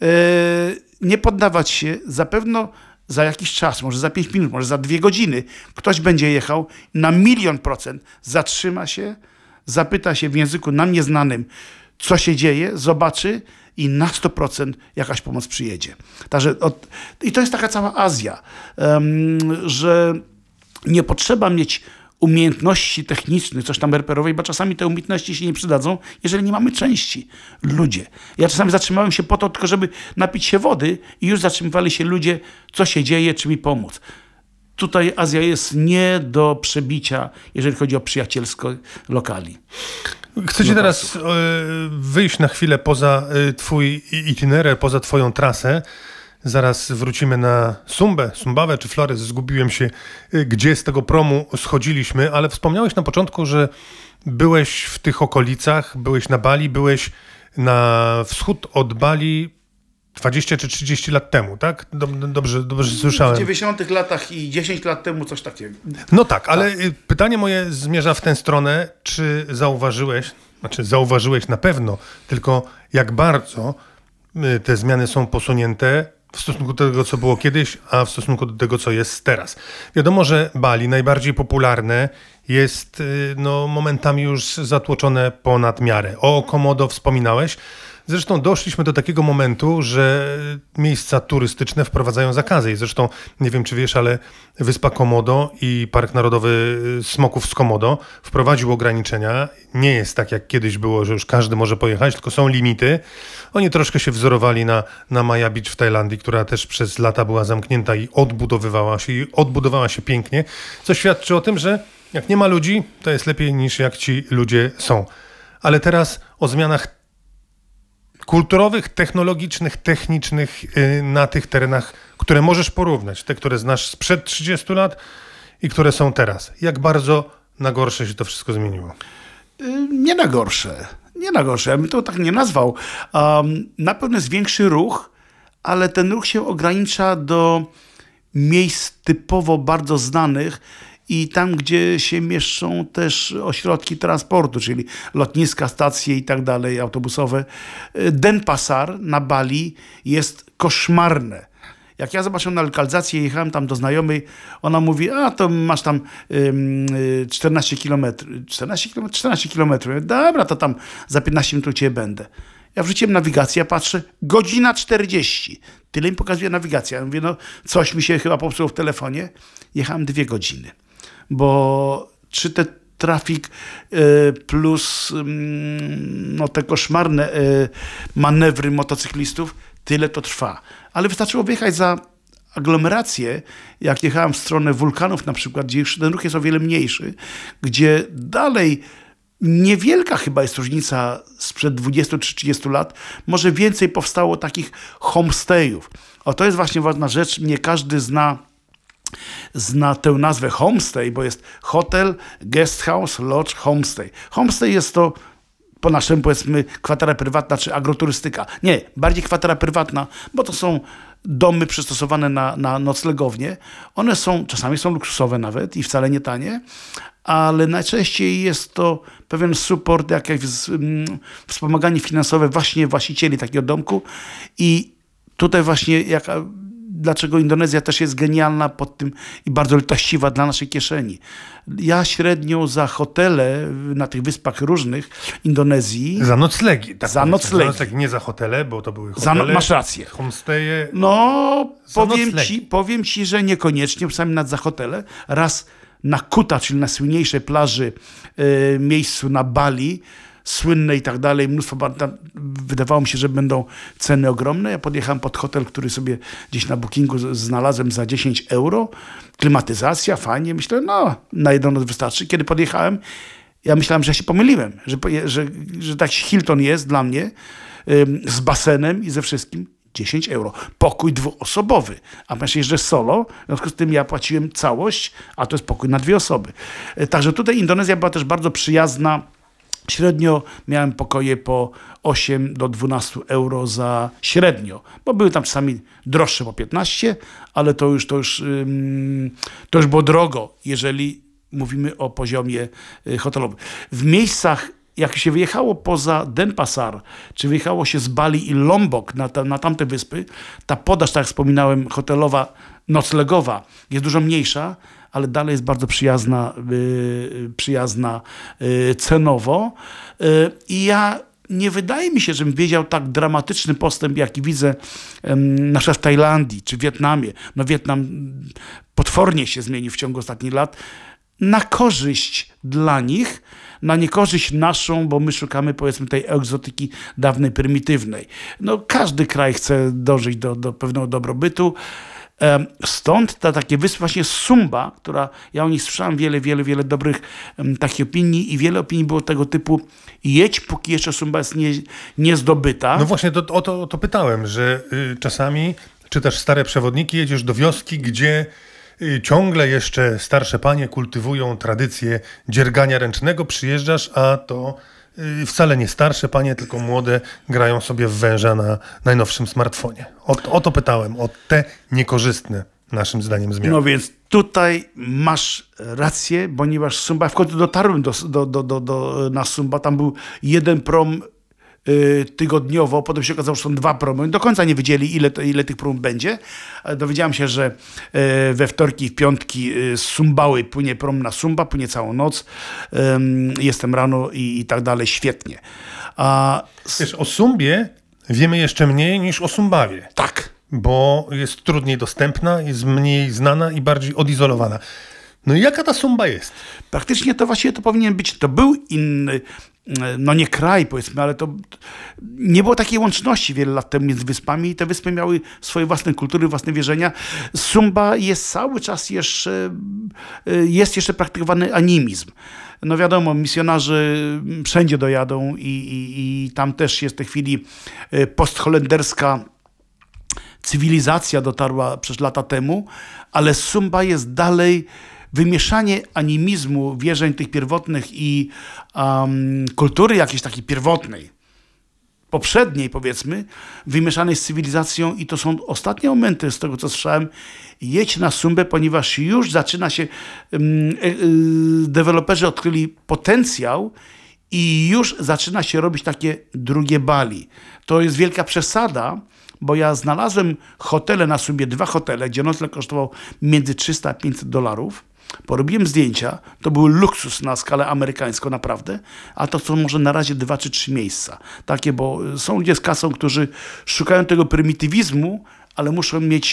Nie poddawać się, zapewne za jakiś czas, może za 5 minut, może za 2 godziny, ktoś będzie jechał na 1,000,000%, zatrzyma się, zapyta się w języku nam nieznanym, co się dzieje, zobaczy i na 100% jakaś pomoc przyjedzie. Także i to jest taka cała Azja, że nie potrzeba mieć umiejętności technicznych, coś tam reperowej, bo czasami te umiejętności się nie przydadzą, jeżeli nie mamy części. Ludzie. Ja czasami zatrzymałem się po to, tylko żeby napić się wody i już zatrzymywali się ludzie, co się dzieje, czy mi pomóc. Tutaj Azja jest nie do przebicia, jeżeli chodzi o przyjacielsko lokali. Chcę teraz wyjść na chwilę poza twój itinerer, poza twoją trasę. Zaraz wrócimy na Sumbawę czy Flores. Zgubiłem się, gdzie z tego promu schodziliśmy, ale wspomniałeś na początku, że byłeś w tych okolicach, byłeś na Bali, byłeś na wschód od Bali 20 czy 30 lat temu, tak? Dobrze słyszałem. W 90 latach i 10 lat temu coś takiego. No tak, ale pytanie moje zmierza w tę stronę, czy zauważyłeś na pewno, tylko jak bardzo te zmiany są posunięte w stosunku do tego, co było kiedyś, a w stosunku do tego, co jest teraz. Wiadomo, że Bali, najbardziej popularne, jest momentami już zatłoczone ponad miarę. O Komodo wspominałeś. Zresztą doszliśmy do takiego momentu, że miejsca turystyczne wprowadzają zakazy. I zresztą, nie wiem czy wiesz, ale wyspa Komodo i Park Narodowy Smoków z Komodo wprowadził ograniczenia. Nie jest tak jak kiedyś było, że już każdy może pojechać, tylko są limity. Oni troszkę się wzorowali na Maya Beach w Tajlandii, która też przez lata była zamknięta i odbudowała się pięknie, co świadczy o tym, że jak nie ma ludzi, to jest lepiej niż jak ci ludzie są. Ale teraz o zmianach kulturowych, technologicznych, technicznych na tych terenach, które możesz porównać. Te, które znasz sprzed 30 lat i które są teraz. Jak bardzo na gorsze się to wszystko zmieniło? Nie na gorsze. Ja bym to tak nie nazwał. Na pewno jest większy ruch, ale ten ruch się ogranicza do miejsc typowo bardzo znanych i tam, gdzie się mieszczą też ośrodki transportu, czyli lotniska, stacje i tak dalej, autobusowe. Denpasar na Bali jest koszmarne. Jak ja zobaczyłem na lokalizację, jechałem tam do znajomej, ona mówi, to masz tam 14 kilometrów. 14 kilometrów. Dobra, to tam za 15 minut u ciebie będę. Ja wrzuciłem nawigację, patrzę, 1:40. Tyle mi pokazuje nawigacja. Ja mówię, coś mi się chyba popsuło w telefonie. Jechałem 2 godziny. Bo czy te trafik plus te koszmarne manewry motocyklistów, tyle to trwa. Ale wystarczyło wyjechać za aglomerację, jak jechałem w stronę wulkanów na przykład, gdzie już ten ruch jest o wiele mniejszy, gdzie dalej niewielka chyba jest różnica sprzed 20 czy 30 lat. Może więcej powstało takich homestayów. To jest właśnie ważna rzecz. Nie każdy zna tę nazwę homestay, bo jest hotel, guest house, lodge, homestay. Homestay jest to po naszemu powiedzmy kwatera prywatna czy agroturystyka. Nie, bardziej kwatera prywatna, bo to są domy przystosowane na noclegownie. One czasami są luksusowe nawet i wcale nie tanie, ale najczęściej jest to pewien support, jakieś wspomaganie finansowe właśnie właścicieli takiego domku i tutaj właśnie dlaczego Indonezja też jest genialna pod tym i bardzo litościwa dla naszej kieszeni. Ja średnio za hotele na tych wyspach różnych Indonezji... Za noclegi. Tak za noclegi. Nie za hotele, bo to były hotele. Masz rację. Homestaye. No, powiem ci, że niekoniecznie, czasami nawet za hotele. Raz na Kuta, czyli na słynniejszej plaży, miejscu na Bali, słynne i tak dalej, mnóstwo, wydawało mi się, że będą ceny ogromne. Ja podjechałem pod hotel, który sobie gdzieś na bookingu znalazłem za 10 euro. Klimatyzacja, fajnie. Myślę, no, na jedną noc wystarczy. Kiedy podjechałem, ja myślałem, że ja się pomyliłem, że taki Hilton jest dla mnie z basenem i ze wszystkim. 10 euro. Pokój dwuosobowy. A ponieważ jeżdżę solo, w związku z tym ja płaciłem całość, a to jest pokój na 2 osoby. Także tutaj Indonezja była też bardzo przyjazna. Średnio miałem pokoje po 8 do 12 euro za średnio, bo były tam czasami droższe po 15, ale to już było drogo, jeżeli mówimy o poziomie hotelowym. W miejscach, jak się wyjechało poza Denpasar, czy wyjechało się z Bali i Lombok na tamte wyspy, ta podaż, tak jak wspominałem, hotelowa, noclegowa jest dużo mniejsza, ale dalej jest bardzo przyjazna cenowo. I ja nie wydaje mi się, żebym wiedział tak dramatyczny postęp, jaki widzę na przykład w Tajlandii czy w Wietnamie. No Wietnam potwornie się zmienił w ciągu ostatnich lat. Na korzyść dla nich, na niekorzyść naszą, bo my szukamy, powiedzmy, tej egzotyki dawnej, prymitywnej. No każdy kraj chce dążyć do pewnego dobrobytu. Stąd takie wyspy, właśnie Sumba, która, ja o niej słyszałem wiele dobrych takich opinii i wiele opinii było tego typu: jedź, póki jeszcze Sumba jest niezdobyta. No właśnie, o to pytałem, że czasami czytasz stare przewodniki, jedziesz do wioski, gdzie ciągle jeszcze starsze panie kultywują tradycję dziergania ręcznego, przyjeżdżasz, a to wcale nie starsze panie, tylko młode grają sobie w węża na najnowszym smartfonie. O to pytałem, o te niekorzystne naszym zdaniem zmiany. No więc tutaj masz rację, ponieważ Sumba, w końcu dotarłem na Sumba, tam był jeden prom tygodniowo, potem się okazało, że są 2 promy. Do końca nie wiedzieli, ile tych prom będzie. Dowiedziałem się, że we wtorki i w piątki z Sumbały płynie prom na Sumba, płynie całą noc. Jestem rano i tak dalej. Świetnie. Wiesz, o Sumbie wiemy jeszcze mniej niż o Sumbawie. Tak. Bo jest trudniej dostępna, jest mniej znana i bardziej odizolowana. No i jaka ta Sumba jest? Praktycznie to właściwie to powinien być, to był inny, no nie kraj powiedzmy, ale to nie było takiej łączności wiele lat temu między wyspami i te wyspy miały swoje własne kultury, własne wierzenia. Sumba jest cały czas jeszcze praktykowany animizm. No wiadomo, misjonarze wszędzie dojadą i tam też jest w tej chwili postholenderska cywilizacja dotarła przez lata temu, ale Sumba jest dalej wymieszanie animizmu, wierzeń tych pierwotnych i kultury jakiejś takiej pierwotnej, poprzedniej powiedzmy, wymieszanej z cywilizacją i to są ostatnie momenty z tego, co słyszałem. Jedź na Sumbę, ponieważ już zaczyna się, deweloperzy odkryli potencjał i już zaczyna się robić takie drugie Bali. To jest wielka przesada, bo ja znalazłem hotele na Sumbie, 2 hotele, gdzie nocleg kosztował między 300 a 500 dolarów. Porobiłem zdjęcia, to był luksus na skalę amerykańską naprawdę, a to są może na razie 2 czy 3 miejsca. Takie, bo są ludzie z kasą, którzy szukają tego prymitywizmu, ale muszą mieć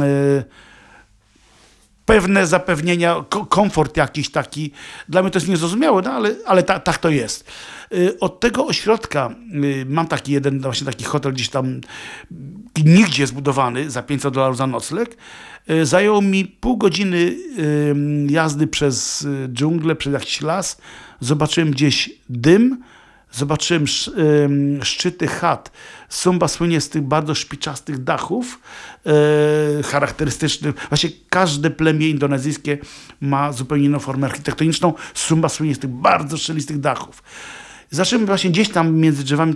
pewne zapewnienia, komfort jakiś taki. Dla mnie to jest niezrozumiałe, no ale tak to jest. Od tego ośrodka mam taki jeden, właśnie taki hotel gdzieś tam nigdzie zbudowany za 500 dolarów za nocleg. Zajęło mi pół godziny jazdy przez dżunglę, przez jakiś las. Zobaczyłem gdzieś dym, zobaczyłem szczyty chat. Sumba słynie z tych bardzo szpiczastych dachów charakterystycznych. Właśnie każde plemię indonezyjskie ma zupełnie inną formę architektoniczną. Sumba słynie z tych bardzo szczelistych dachów. Zacząłem właśnie gdzieś tam między drzewami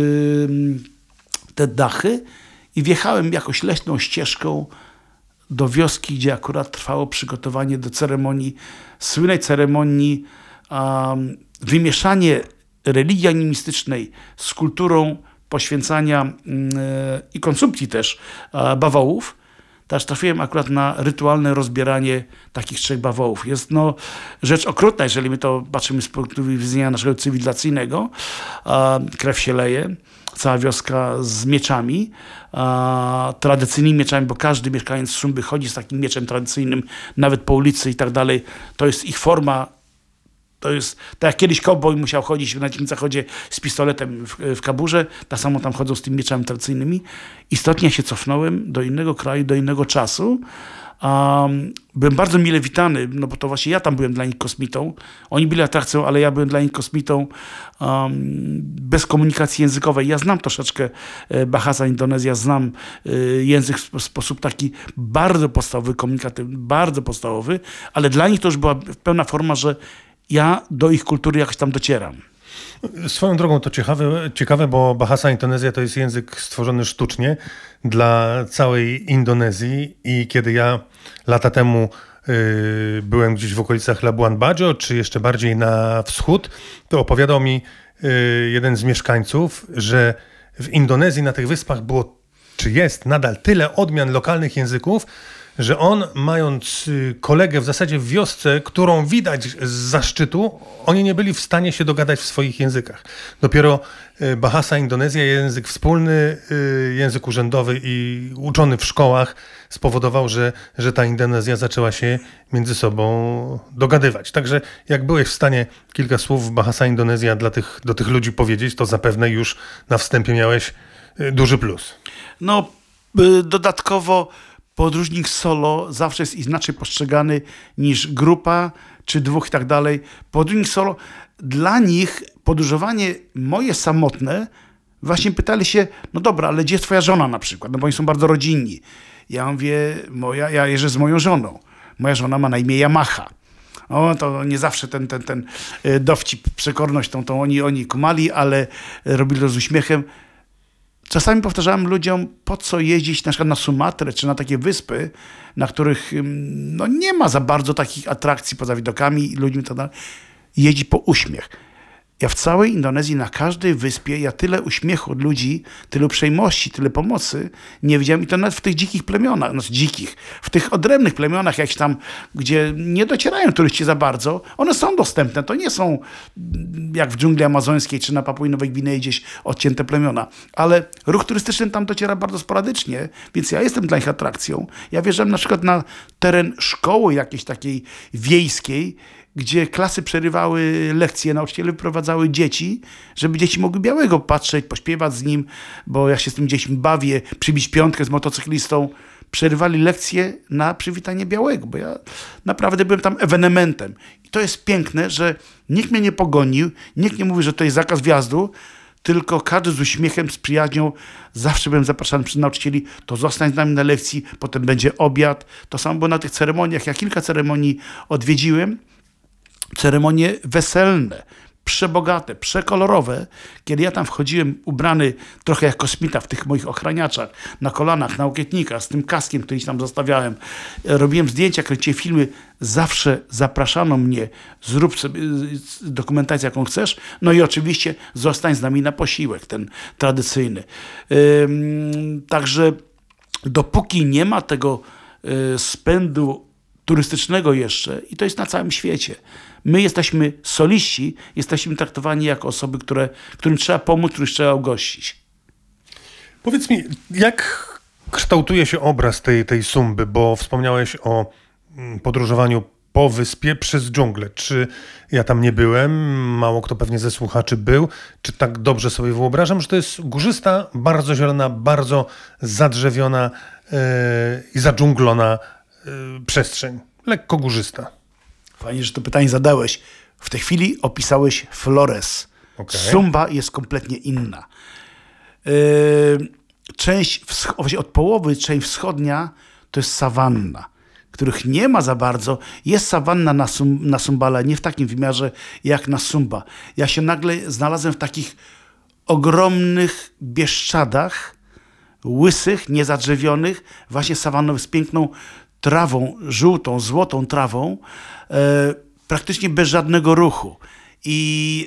te dachy i wjechałem jakąś leśną ścieżką do wioski, gdzie akurat trwało przygotowanie do ceremonii, słynnej ceremonii, wymieszanie religii animistycznej z kulturą poświęcania i konsumpcji też bawołów. też trafiłem akurat na rytualne rozbieranie takich 3 bawołów. Jest rzecz okrutna, jeżeli my to patrzymy z punktu widzenia naszego cywilizacyjnego. Krew się leje, cała wioska z mieczami, tradycyjnymi mieczami, bo każdy mieszkaniec Sumby chodzi z takim mieczem tradycyjnym, nawet po ulicy i tak dalej. To jest ich forma. To jest tak jak kiedyś kowboj musiał chodzić na dzikim zachodzie z pistoletem w kaburze, tak samo tam chodzą z tymi mieczami tradycyjnymi. Istotnie się cofnąłem do innego kraju, do innego czasu. Byłem bardzo mile witany, no bo to właśnie ja tam byłem dla nich kosmitą. Oni byli atrakcją, ale ja byłem dla nich kosmitą bez komunikacji językowej. Ja znam troszeczkę Bahasa Indonezja, znam język w sposób taki bardzo podstawowy, komunikatywny, bardzo podstawowy, ale dla nich to już była pełna forma, że ja do ich kultury jakoś tam docieram. Swoją drogą to ciekawe, bo Bahasa Indonezja to jest język stworzony sztucznie dla całej Indonezji i kiedy ja lata temu byłem gdzieś w okolicach Labuan Bajo, czy jeszcze bardziej na wschód, to opowiadał mi jeden z mieszkańców, że w Indonezji na tych wyspach było, czy jest nadal tyle odmian lokalnych języków, że on, mając kolegę w zasadzie w wiosce, którą widać z zaszczytu, oni nie byli w stanie się dogadać w swoich językach. Dopiero Bahasa Indonezja, język wspólny, język urzędowy i uczony w szkołach spowodował, że ta Indonezja zaczęła się między sobą dogadywać. Także jak byłeś w stanie kilka słów w Bahasa Indonezja do tych ludzi powiedzieć, to zapewne już na wstępie miałeś duży plus. Dodatkowo podróżnik solo zawsze jest inaczej postrzegany niż grupa, czy 2 i tak dalej. Podróżnik solo, dla nich podróżowanie moje samotne, właśnie pytali się, no dobra, ale gdzie jest twoja żona na przykład? No bo oni są bardzo rodzinni. Ja mówię, ja jeżdżę z moją żoną. Moja żona ma na imię Yamaha. To nie zawsze ten dowcip, przekorność, tą oni kumali, ale robili to z uśmiechem. Czasami powtarzałem ludziom, po co jeździć na przykład na Sumatrę, czy na takie wyspy, na których nie ma za bardzo takich atrakcji poza widokami i ludźmi, to jeździ po uśmiech. Ja w całej Indonezji, na każdej wyspie, ja tyle uśmiechu od ludzi, tyle uprzejmości, tyle pomocy nie widziałem. I to nawet w tych dzikich plemionach, w tych odrębnych plemionach, jakś tam, gdzie nie docierają turyści za bardzo, one są dostępne. To nie są jak w dżungli amazońskiej, czy na Papui Nowej Gwinei gdzieś odcięte plemiona. Ale ruch turystyczny tam dociera bardzo sporadycznie, więc ja jestem dla nich atrakcją. Ja wjeżdżam na przykład na teren szkoły jakiejś takiej wiejskiej, gdzie klasy przerywały lekcje, nauczyciele wyprowadzały dzieci, żeby dzieci mogły Białego patrzeć, pośpiewać z nim, bo ja się z tym dziećmi bawię, przybić piątkę z motocyklistą. Przerywali lekcje na przywitanie Białego, bo ja naprawdę byłem tam ewenementem. I to jest piękne, że nikt mnie nie pogonił, nikt nie mówi, że to jest zakaz wjazdu, tylko każdy z uśmiechem, z przyjaźnią. Zawsze byłem zapraszany przez nauczycieli, to zostań z nami na lekcji, potem będzie obiad. To samo było na tych ceremoniach. Ja kilka ceremonii odwiedziłem. Ceremonie weselne, przebogate, przekolorowe. Kiedy ja tam wchodziłem ubrany trochę jak kosmita w tych moich ochraniaczach, na kolanach, na łokietnikach, z tym kaskiem, który tam zostawiałem, robiłem zdjęcia, kręciłem filmy, zawsze zapraszano mnie, zrób sobie dokumentację, jaką chcesz, no i oczywiście zostań z nami na posiłek, ten tradycyjny. Także dopóki nie ma tego spędu turystycznego jeszcze, i to jest na całym świecie. My jesteśmy soliści, jesteśmy traktowani jako osoby, którym trzeba pomóc, których trzeba ugościć. Powiedz mi, jak kształtuje się obraz tej Sumby, bo wspomniałeś o podróżowaniu po wyspie przez dżunglę. Czy ja tam nie byłem, mało kto pewnie ze słuchaczy był, czy tak dobrze sobie wyobrażam, że to jest górzysta, bardzo zielona, bardzo zadrzewiona i zadżunglona przestrzeń, lekko górzysta. Fajnie, że to pytanie zadałeś. W tej chwili opisałeś Flores. Okay. Sumba jest kompletnie inna. Od połowy część wschodnia to jest sawanna, których nie ma za bardzo. Jest sawanna na Sumbala, nie w takim wymiarze jak na Sumba. Ja się nagle znalazłem w takich ogromnych Bieszczadach, łysych, niezadrzewionych, właśnie sawannowych z piękną trawą, żółtą, złotą trawą, praktycznie bez żadnego ruchu. I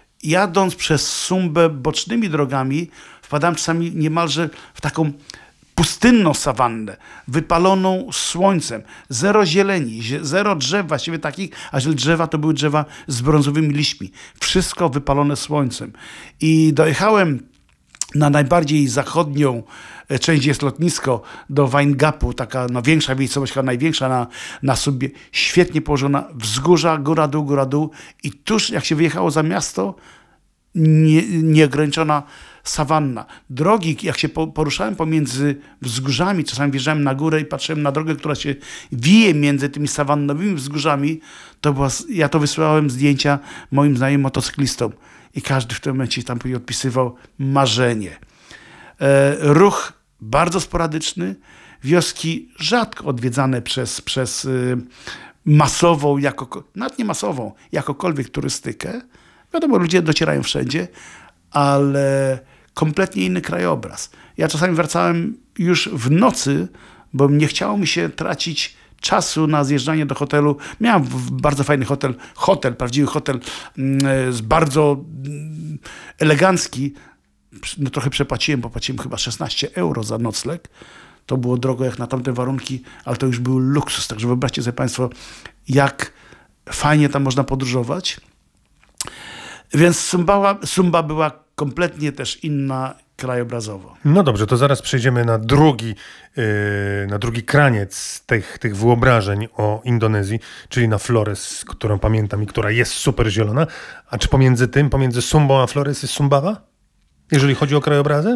jadąc przez Sumbę bocznymi drogami, wpadałem czasami niemalże w taką pustynną sawannę, wypaloną słońcem, zero zieleni, zero drzew właściwie takich, a jeżeli drzewa, to były drzewa z brązowymi liśćmi. Wszystko wypalone słońcem. I dojechałem na najbardziej zachodnią część, jest lotnisko, do Weingapu, taka większa miejscowość, chyba największa na Subbie, świetnie położona, wzgórza, góra, dół i tuż jak się wyjechało za miasto, nieograniczona sawanna. Drogi, jak się poruszałem pomiędzy wzgórzami, czasami wjeżdżałem na górę i patrzyłem na drogę, która się wije między tymi sawannowymi wzgórzami, ja to wysyłałem zdjęcia moim znajomym motocyklistom i każdy w tym momencie tam odpisywał marzenie. Ruch bardzo sporadyczny, wioski rzadko odwiedzane przez masową, nawet nie masową, jakokolwiek turystykę. Wiadomo, ludzie docierają wszędzie, ale kompletnie inny krajobraz. Ja czasami wracałem już w nocy, bo nie chciało mi się tracić czasu na zjeżdżanie do hotelu. Miałem bardzo fajny hotel, prawdziwy hotel, bardzo elegancki. No trochę przepłaciłem, bo płaciłem chyba 16 euro za nocleg. To było drogo jak na tamte warunki, ale to już był luksus. Także wyobraźcie sobie Państwo, jak fajnie tam można podróżować. Więc Sumba była kompletnie też inna krajobrazowo. No dobrze, to zaraz przejdziemy na drugi kraniec tych wyobrażeń o Indonezji, czyli na Flores, którą pamiętam i która jest super zielona. A czy pomiędzy Sumbą a Flores jest Sumbawa? Jeżeli chodzi o krajobrazy?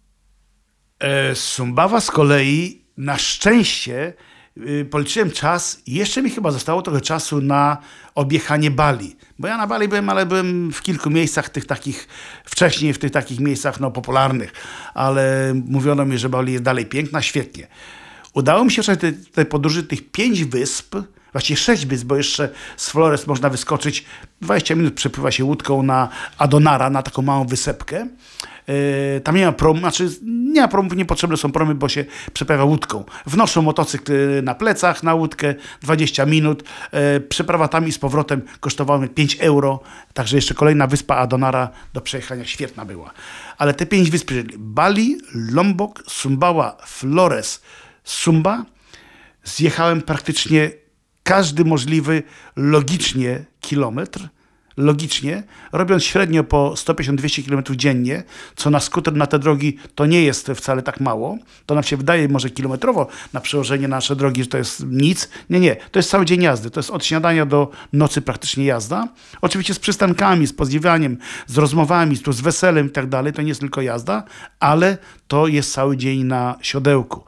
Sumbawa z kolei na szczęście policzyłem czas i jeszcze mi chyba zostało trochę czasu na objechanie Bali. Bo ja na Bali byłem, ale byłem w kilku miejscach wcześniej w tych takich miejscach popularnych. Ale mówiono mi, że Bali jest dalej piękna, świetnie. Udało mi się w tej podróży tych 5 wysp, właściwie 6 wysp, bo jeszcze z Flores można wyskoczyć, 20 minut przepływa się łódką na Adonara, na taką małą wysepkę. Tam nie ma promu, nie ma promów, niepotrzebne są promy, bo się przepływa łódką. Wnoszą motocykl na plecach na łódkę, 20 minut. Przeprawa tam i z powrotem kosztowała 5 euro, także jeszcze kolejna wyspa Adonara do przejechania świetna była. Ale te 5 wysp, Bali, Lombok, Sumbawa, Flores, Sumba, zjechałem praktycznie każdy możliwy logicznie kilometr, robiąc średnio po 150-200 km dziennie, co na skuter, na te drogi to nie jest wcale tak mało. To nam się wydaje może kilometrowo na przełożenie na nasze drogi, że to jest nic. Nie, to jest cały dzień jazdy. To jest od śniadania do nocy praktycznie jazda. Oczywiście z przystankami, z podziwianiem, z rozmowami, z weselem i tak dalej. To nie jest tylko jazda, ale to jest cały dzień na siodełku.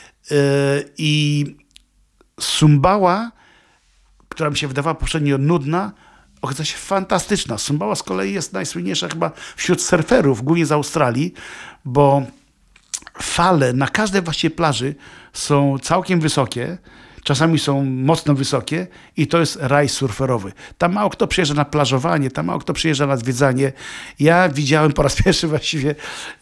I Sumbawa, która mi się wydawała poprzednio nudna, okazała się fantastyczna. Sumbawa z kolei jest najsłynniejsza chyba wśród surferów, głównie z Australii, bo fale na każdej właściwie plaży są całkiem wysokie, czasami są mocno wysokie i to jest raj surferowy. Tam mało kto przyjeżdża na plażowanie, tam mało kto przyjeżdża na zwiedzanie. Ja widziałem po raz pierwszy właściwie,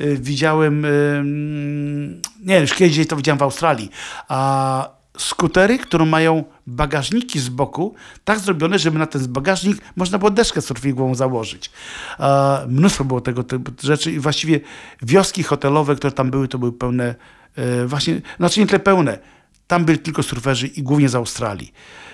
już kiedyś to widziałem w Australii, a skutery, które mają bagażniki z boku, tak zrobione, żeby na ten bagażnik można było deskę surfingową założyć. Mnóstwo było tego typu rzeczy i właściwie wioski hotelowe, które tam były, to były pełne, nie tyle pełne, tam byli tylko surferzy i głównie z Australii.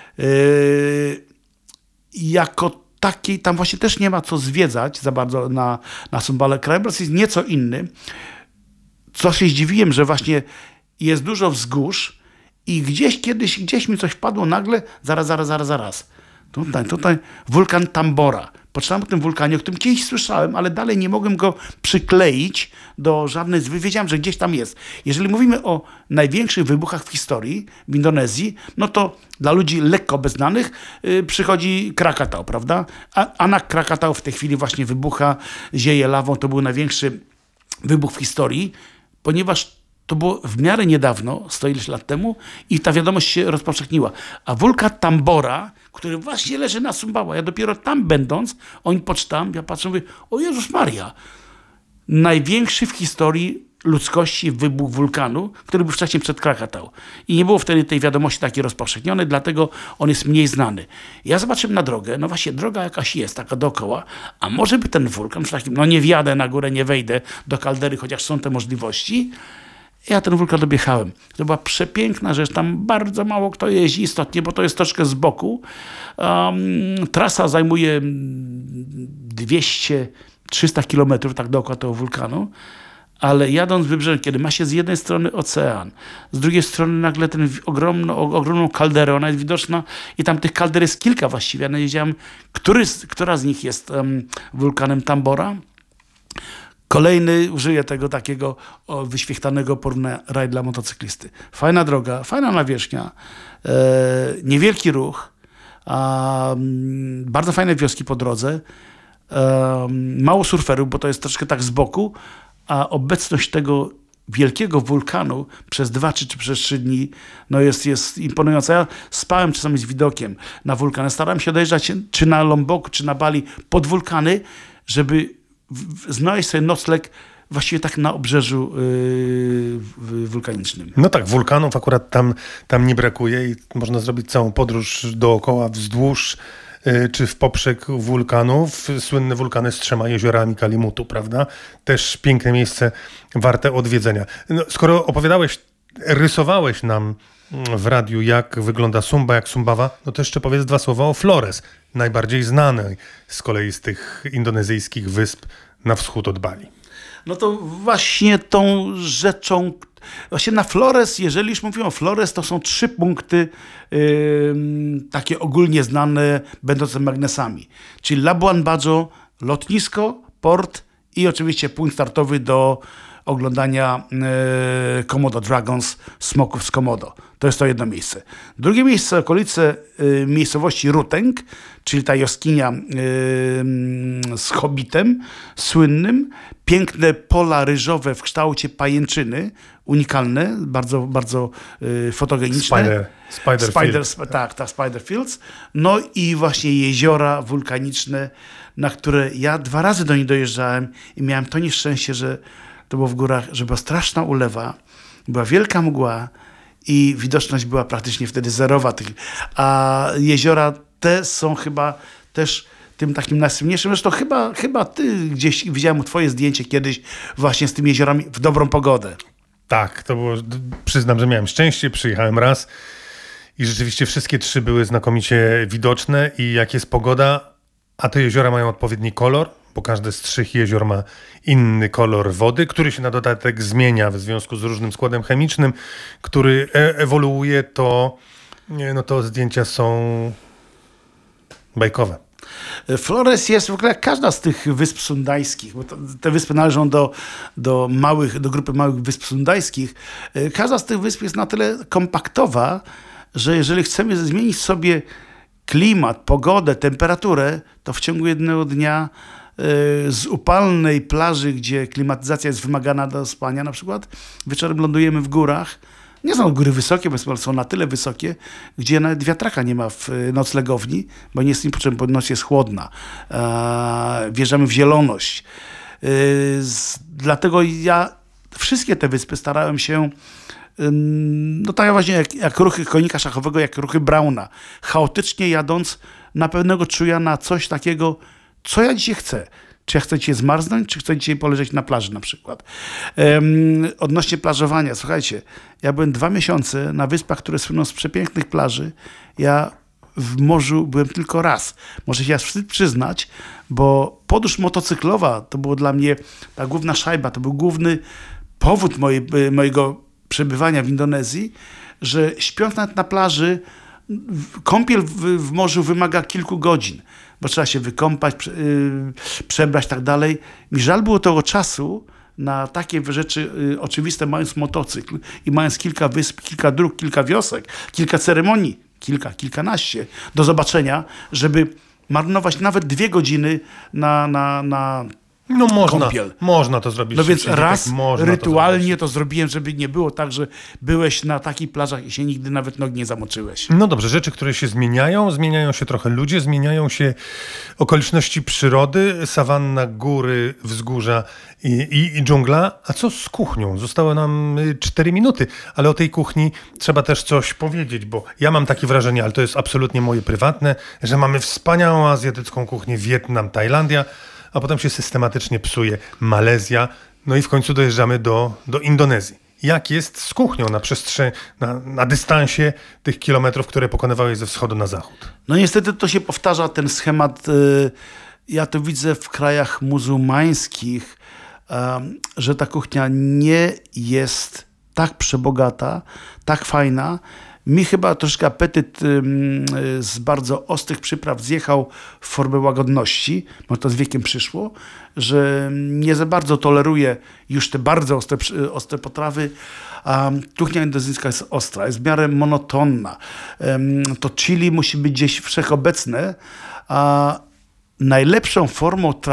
Jako takiej, tam właśnie też nie ma co zwiedzać za bardzo na Sumbale. Krajobraz jest nieco inny. Co się zdziwiłem, że właśnie jest dużo wzgórz, i gdzieś mi coś wpadło nagle, zaraz. Tutaj wulkan Tambora. Poczytałem o tym wulkanie, o którym kiedyś słyszałem, ale dalej nie mogłem go przykleić do żadnej wiedziałem, że gdzieś tam jest. Jeżeli mówimy o największych wybuchach w historii w Indonezji, no to dla ludzi lekko beznanych przychodzi Krakatau, prawda? Anak Krakatau w tej chwili właśnie wybucha, zieje lawą. To był największy wybuch w historii, ponieważ to było w miarę niedawno, 100 ileś lat temu i ta wiadomość się rozpowszechniła. A wulkan Tambora, który właśnie leży na Sumbawa, ja dopiero tam będąc, oni poczytam, ja patrzę, mówię, o Jezus Maria, największy w historii ludzkości wybuch wulkanu, który był wcześniej przed Krakatau. I nie było wtedy tej wiadomości takiej rozpowszechnionej, dlatego on jest mniej znany. Ja zobaczyłem na drogę, no właśnie droga jakaś jest, taka dookoła, a może by ten wulkan, nie wjadę na górę, nie wejdę do kaldery, chociaż są te możliwości. Ja ten wulkan objechałem. To była przepiękna rzecz. Tam bardzo mało kto jeździ istotnie, bo to jest troszkę z boku. Trasa zajmuje 200-300 kilometrów tak dookoła tego wulkanu. Ale jadąc wybrzeżem, kiedy ma się z jednej strony ocean, z drugiej strony nagle ten ogromną kalderę, ona jest widoczna i tam tych kalder jest kilka właściwie. Ja nie wiedziałem, która z nich jest wulkanem Tambora. Kolejny użyję tego takiego wyświechtanego porównania raj dla motocyklisty. Fajna droga, fajna nawierzchnia, niewielki ruch, bardzo fajne wioski po drodze, mało surferów, bo to jest troszkę tak z boku, a obecność tego wielkiego wulkanu przez 2 czy przez 3 dni no jest imponująca. Ja spałem czasami z widokiem na wulkan. Starałem się dojeżdżać czy na Lombok, czy na Bali pod wulkany, żeby znaleźć sobie nocleg właściwie tak na obrzeżu wulkanicznym. No tak, wulkanów akurat tam nie brakuje i można zrobić całą podróż dookoła, wzdłuż czy w poprzek wulkanów. Słynne wulkany z 3 jeziorami Kalimutu, prawda? Też piękne miejsce, warte odwiedzenia. No, skoro rysowałeś nam w radiu, jak wygląda Sumba, jak Sumbawa, no to jeszcze powiedz 2 słowa o Flores, najbardziej znanej z kolei z tych indonezyjskich wysp na wschód od Bali. No to właśnie tą rzeczą, właśnie na Flores, jeżeli już mówimy o Flores, to są 3 punkty takie ogólnie znane, będące magnesami. Czyli Labuan Bajo, lotnisko, port i oczywiście punkt startowy do oglądania Komodo Dragons, smoków z Komodo. To jest to jedno miejsce. Drugie miejsce, okolice miejscowości Ruteng, czyli ta jaskinia z hobbitem słynnym. Piękne pola ryżowe w kształcie pajęczyny, unikalne, bardzo, bardzo fotogeniczne. Spider Fields. No i właśnie jeziora wulkaniczne, na które ja 2 razy do nich dojeżdżałem i miałem to nieszczęście, że to było w górach, że była straszna ulewa, była wielka mgła i widoczność była praktycznie wtedy zerowa. A jeziora te są chyba też tym takim najsłynniejszym. Zresztą chyba ty gdzieś widziałem twoje zdjęcie kiedyś właśnie z tymi jeziorami w dobrą pogodę. Tak, to było, przyznam, że miałem szczęście, przyjechałem raz i rzeczywiście wszystkie 3 były znakomicie widoczne i jak jest pogoda, a te jeziora mają odpowiedni kolor, bo każde z 3 jezior ma inny kolor wody, który się na dodatek zmienia w związku z różnym składem chemicznym, który ewoluuje, to zdjęcia są bajkowe. Flores jest w ogóle jak każda z tych wysp sundajskich, bo te wyspy należą do grupy małych wysp sundajskich. Każda z tych wysp jest na tyle kompaktowa, że jeżeli chcemy zmienić sobie klimat, pogodę, temperaturę, to w ciągu jednego dnia z upalnej plaży, gdzie klimatyzacja jest wymagana do spania na przykład, wieczorem lądujemy w górach. Nie są góry wysokie, bo są na tyle wysokie, gdzie nawet wiatraka nie ma w noclegowni, bo nie jest im potrzebna, bo noc jest chłodna. Wjeżdżamy w zieloność. Dlatego ja wszystkie te wyspy starałem się, no tak właśnie jak ruchy konika szachowego, jak ruchy Brauna, chaotycznie jadąc na pewnego czuja na coś takiego, co ja dzisiaj chcę. Czy ja chcę dzisiaj zmarznąć, czy chcę dzisiaj poleżeć na plaży na przykład. Odnośnie plażowania, słuchajcie, ja byłem 2 miesiące na wyspach, które słyną z przepięknych plaży. Ja w morzu byłem tylko raz. Może się aż wstyd przyznać, bo podróż motocyklowa to było dla mnie ta główna szajba, to był główny powód mojego przebywania w Indonezji, że śpiąc nawet na plaży, kąpiel w morzu wymaga kilku godzin, bo trzeba się wykąpać, przebrać i tak dalej. Mi żal było tego czasu na takie rzeczy oczywiste, mając motocykl i mając kilka wysp, kilka dróg, kilka wiosek, kilka ceremonii, kilkanaście do zobaczenia, żeby marnować nawet 2 godziny na No kąpiel. Można to zrobić. No więc raz rytualnie to to zrobiłem, żeby nie było tak, że byłeś na takich plażach i się nigdy nawet nogi nie zamoczyłeś. No dobrze, rzeczy, które się zmieniają się trochę ludzie, zmieniają się okoliczności przyrody, sawanna, góry, wzgórza i dżungla. A co z kuchnią? Zostały nam 4 minuty, ale o tej kuchni trzeba też coś powiedzieć, bo ja mam takie wrażenie, ale to jest absolutnie moje prywatne, że mamy wspaniałą azjatycką kuchnię, Wietnam, Tajlandia, a potem się systematycznie psuje Malezja, no i w końcu dojeżdżamy do Indonezji. Jak jest z kuchnią na dystansie tych kilometrów, które pokonywałeś ze wschodu na zachód? No niestety to się powtarza, ten schemat. Ja to widzę w krajach muzułmańskich, że ta kuchnia nie jest tak przebogata, tak fajna. Mi chyba troszkę apetyt z bardzo ostrych przypraw zjechał w formę łagodności, bo to z wiekiem przyszło, że nie za bardzo toleruję już te bardzo ostre potrawy. Kuchnia indonezyjska jest ostra, jest w miarę monotonna. To chili musi być gdzieś wszechobecne, a najlepszą formą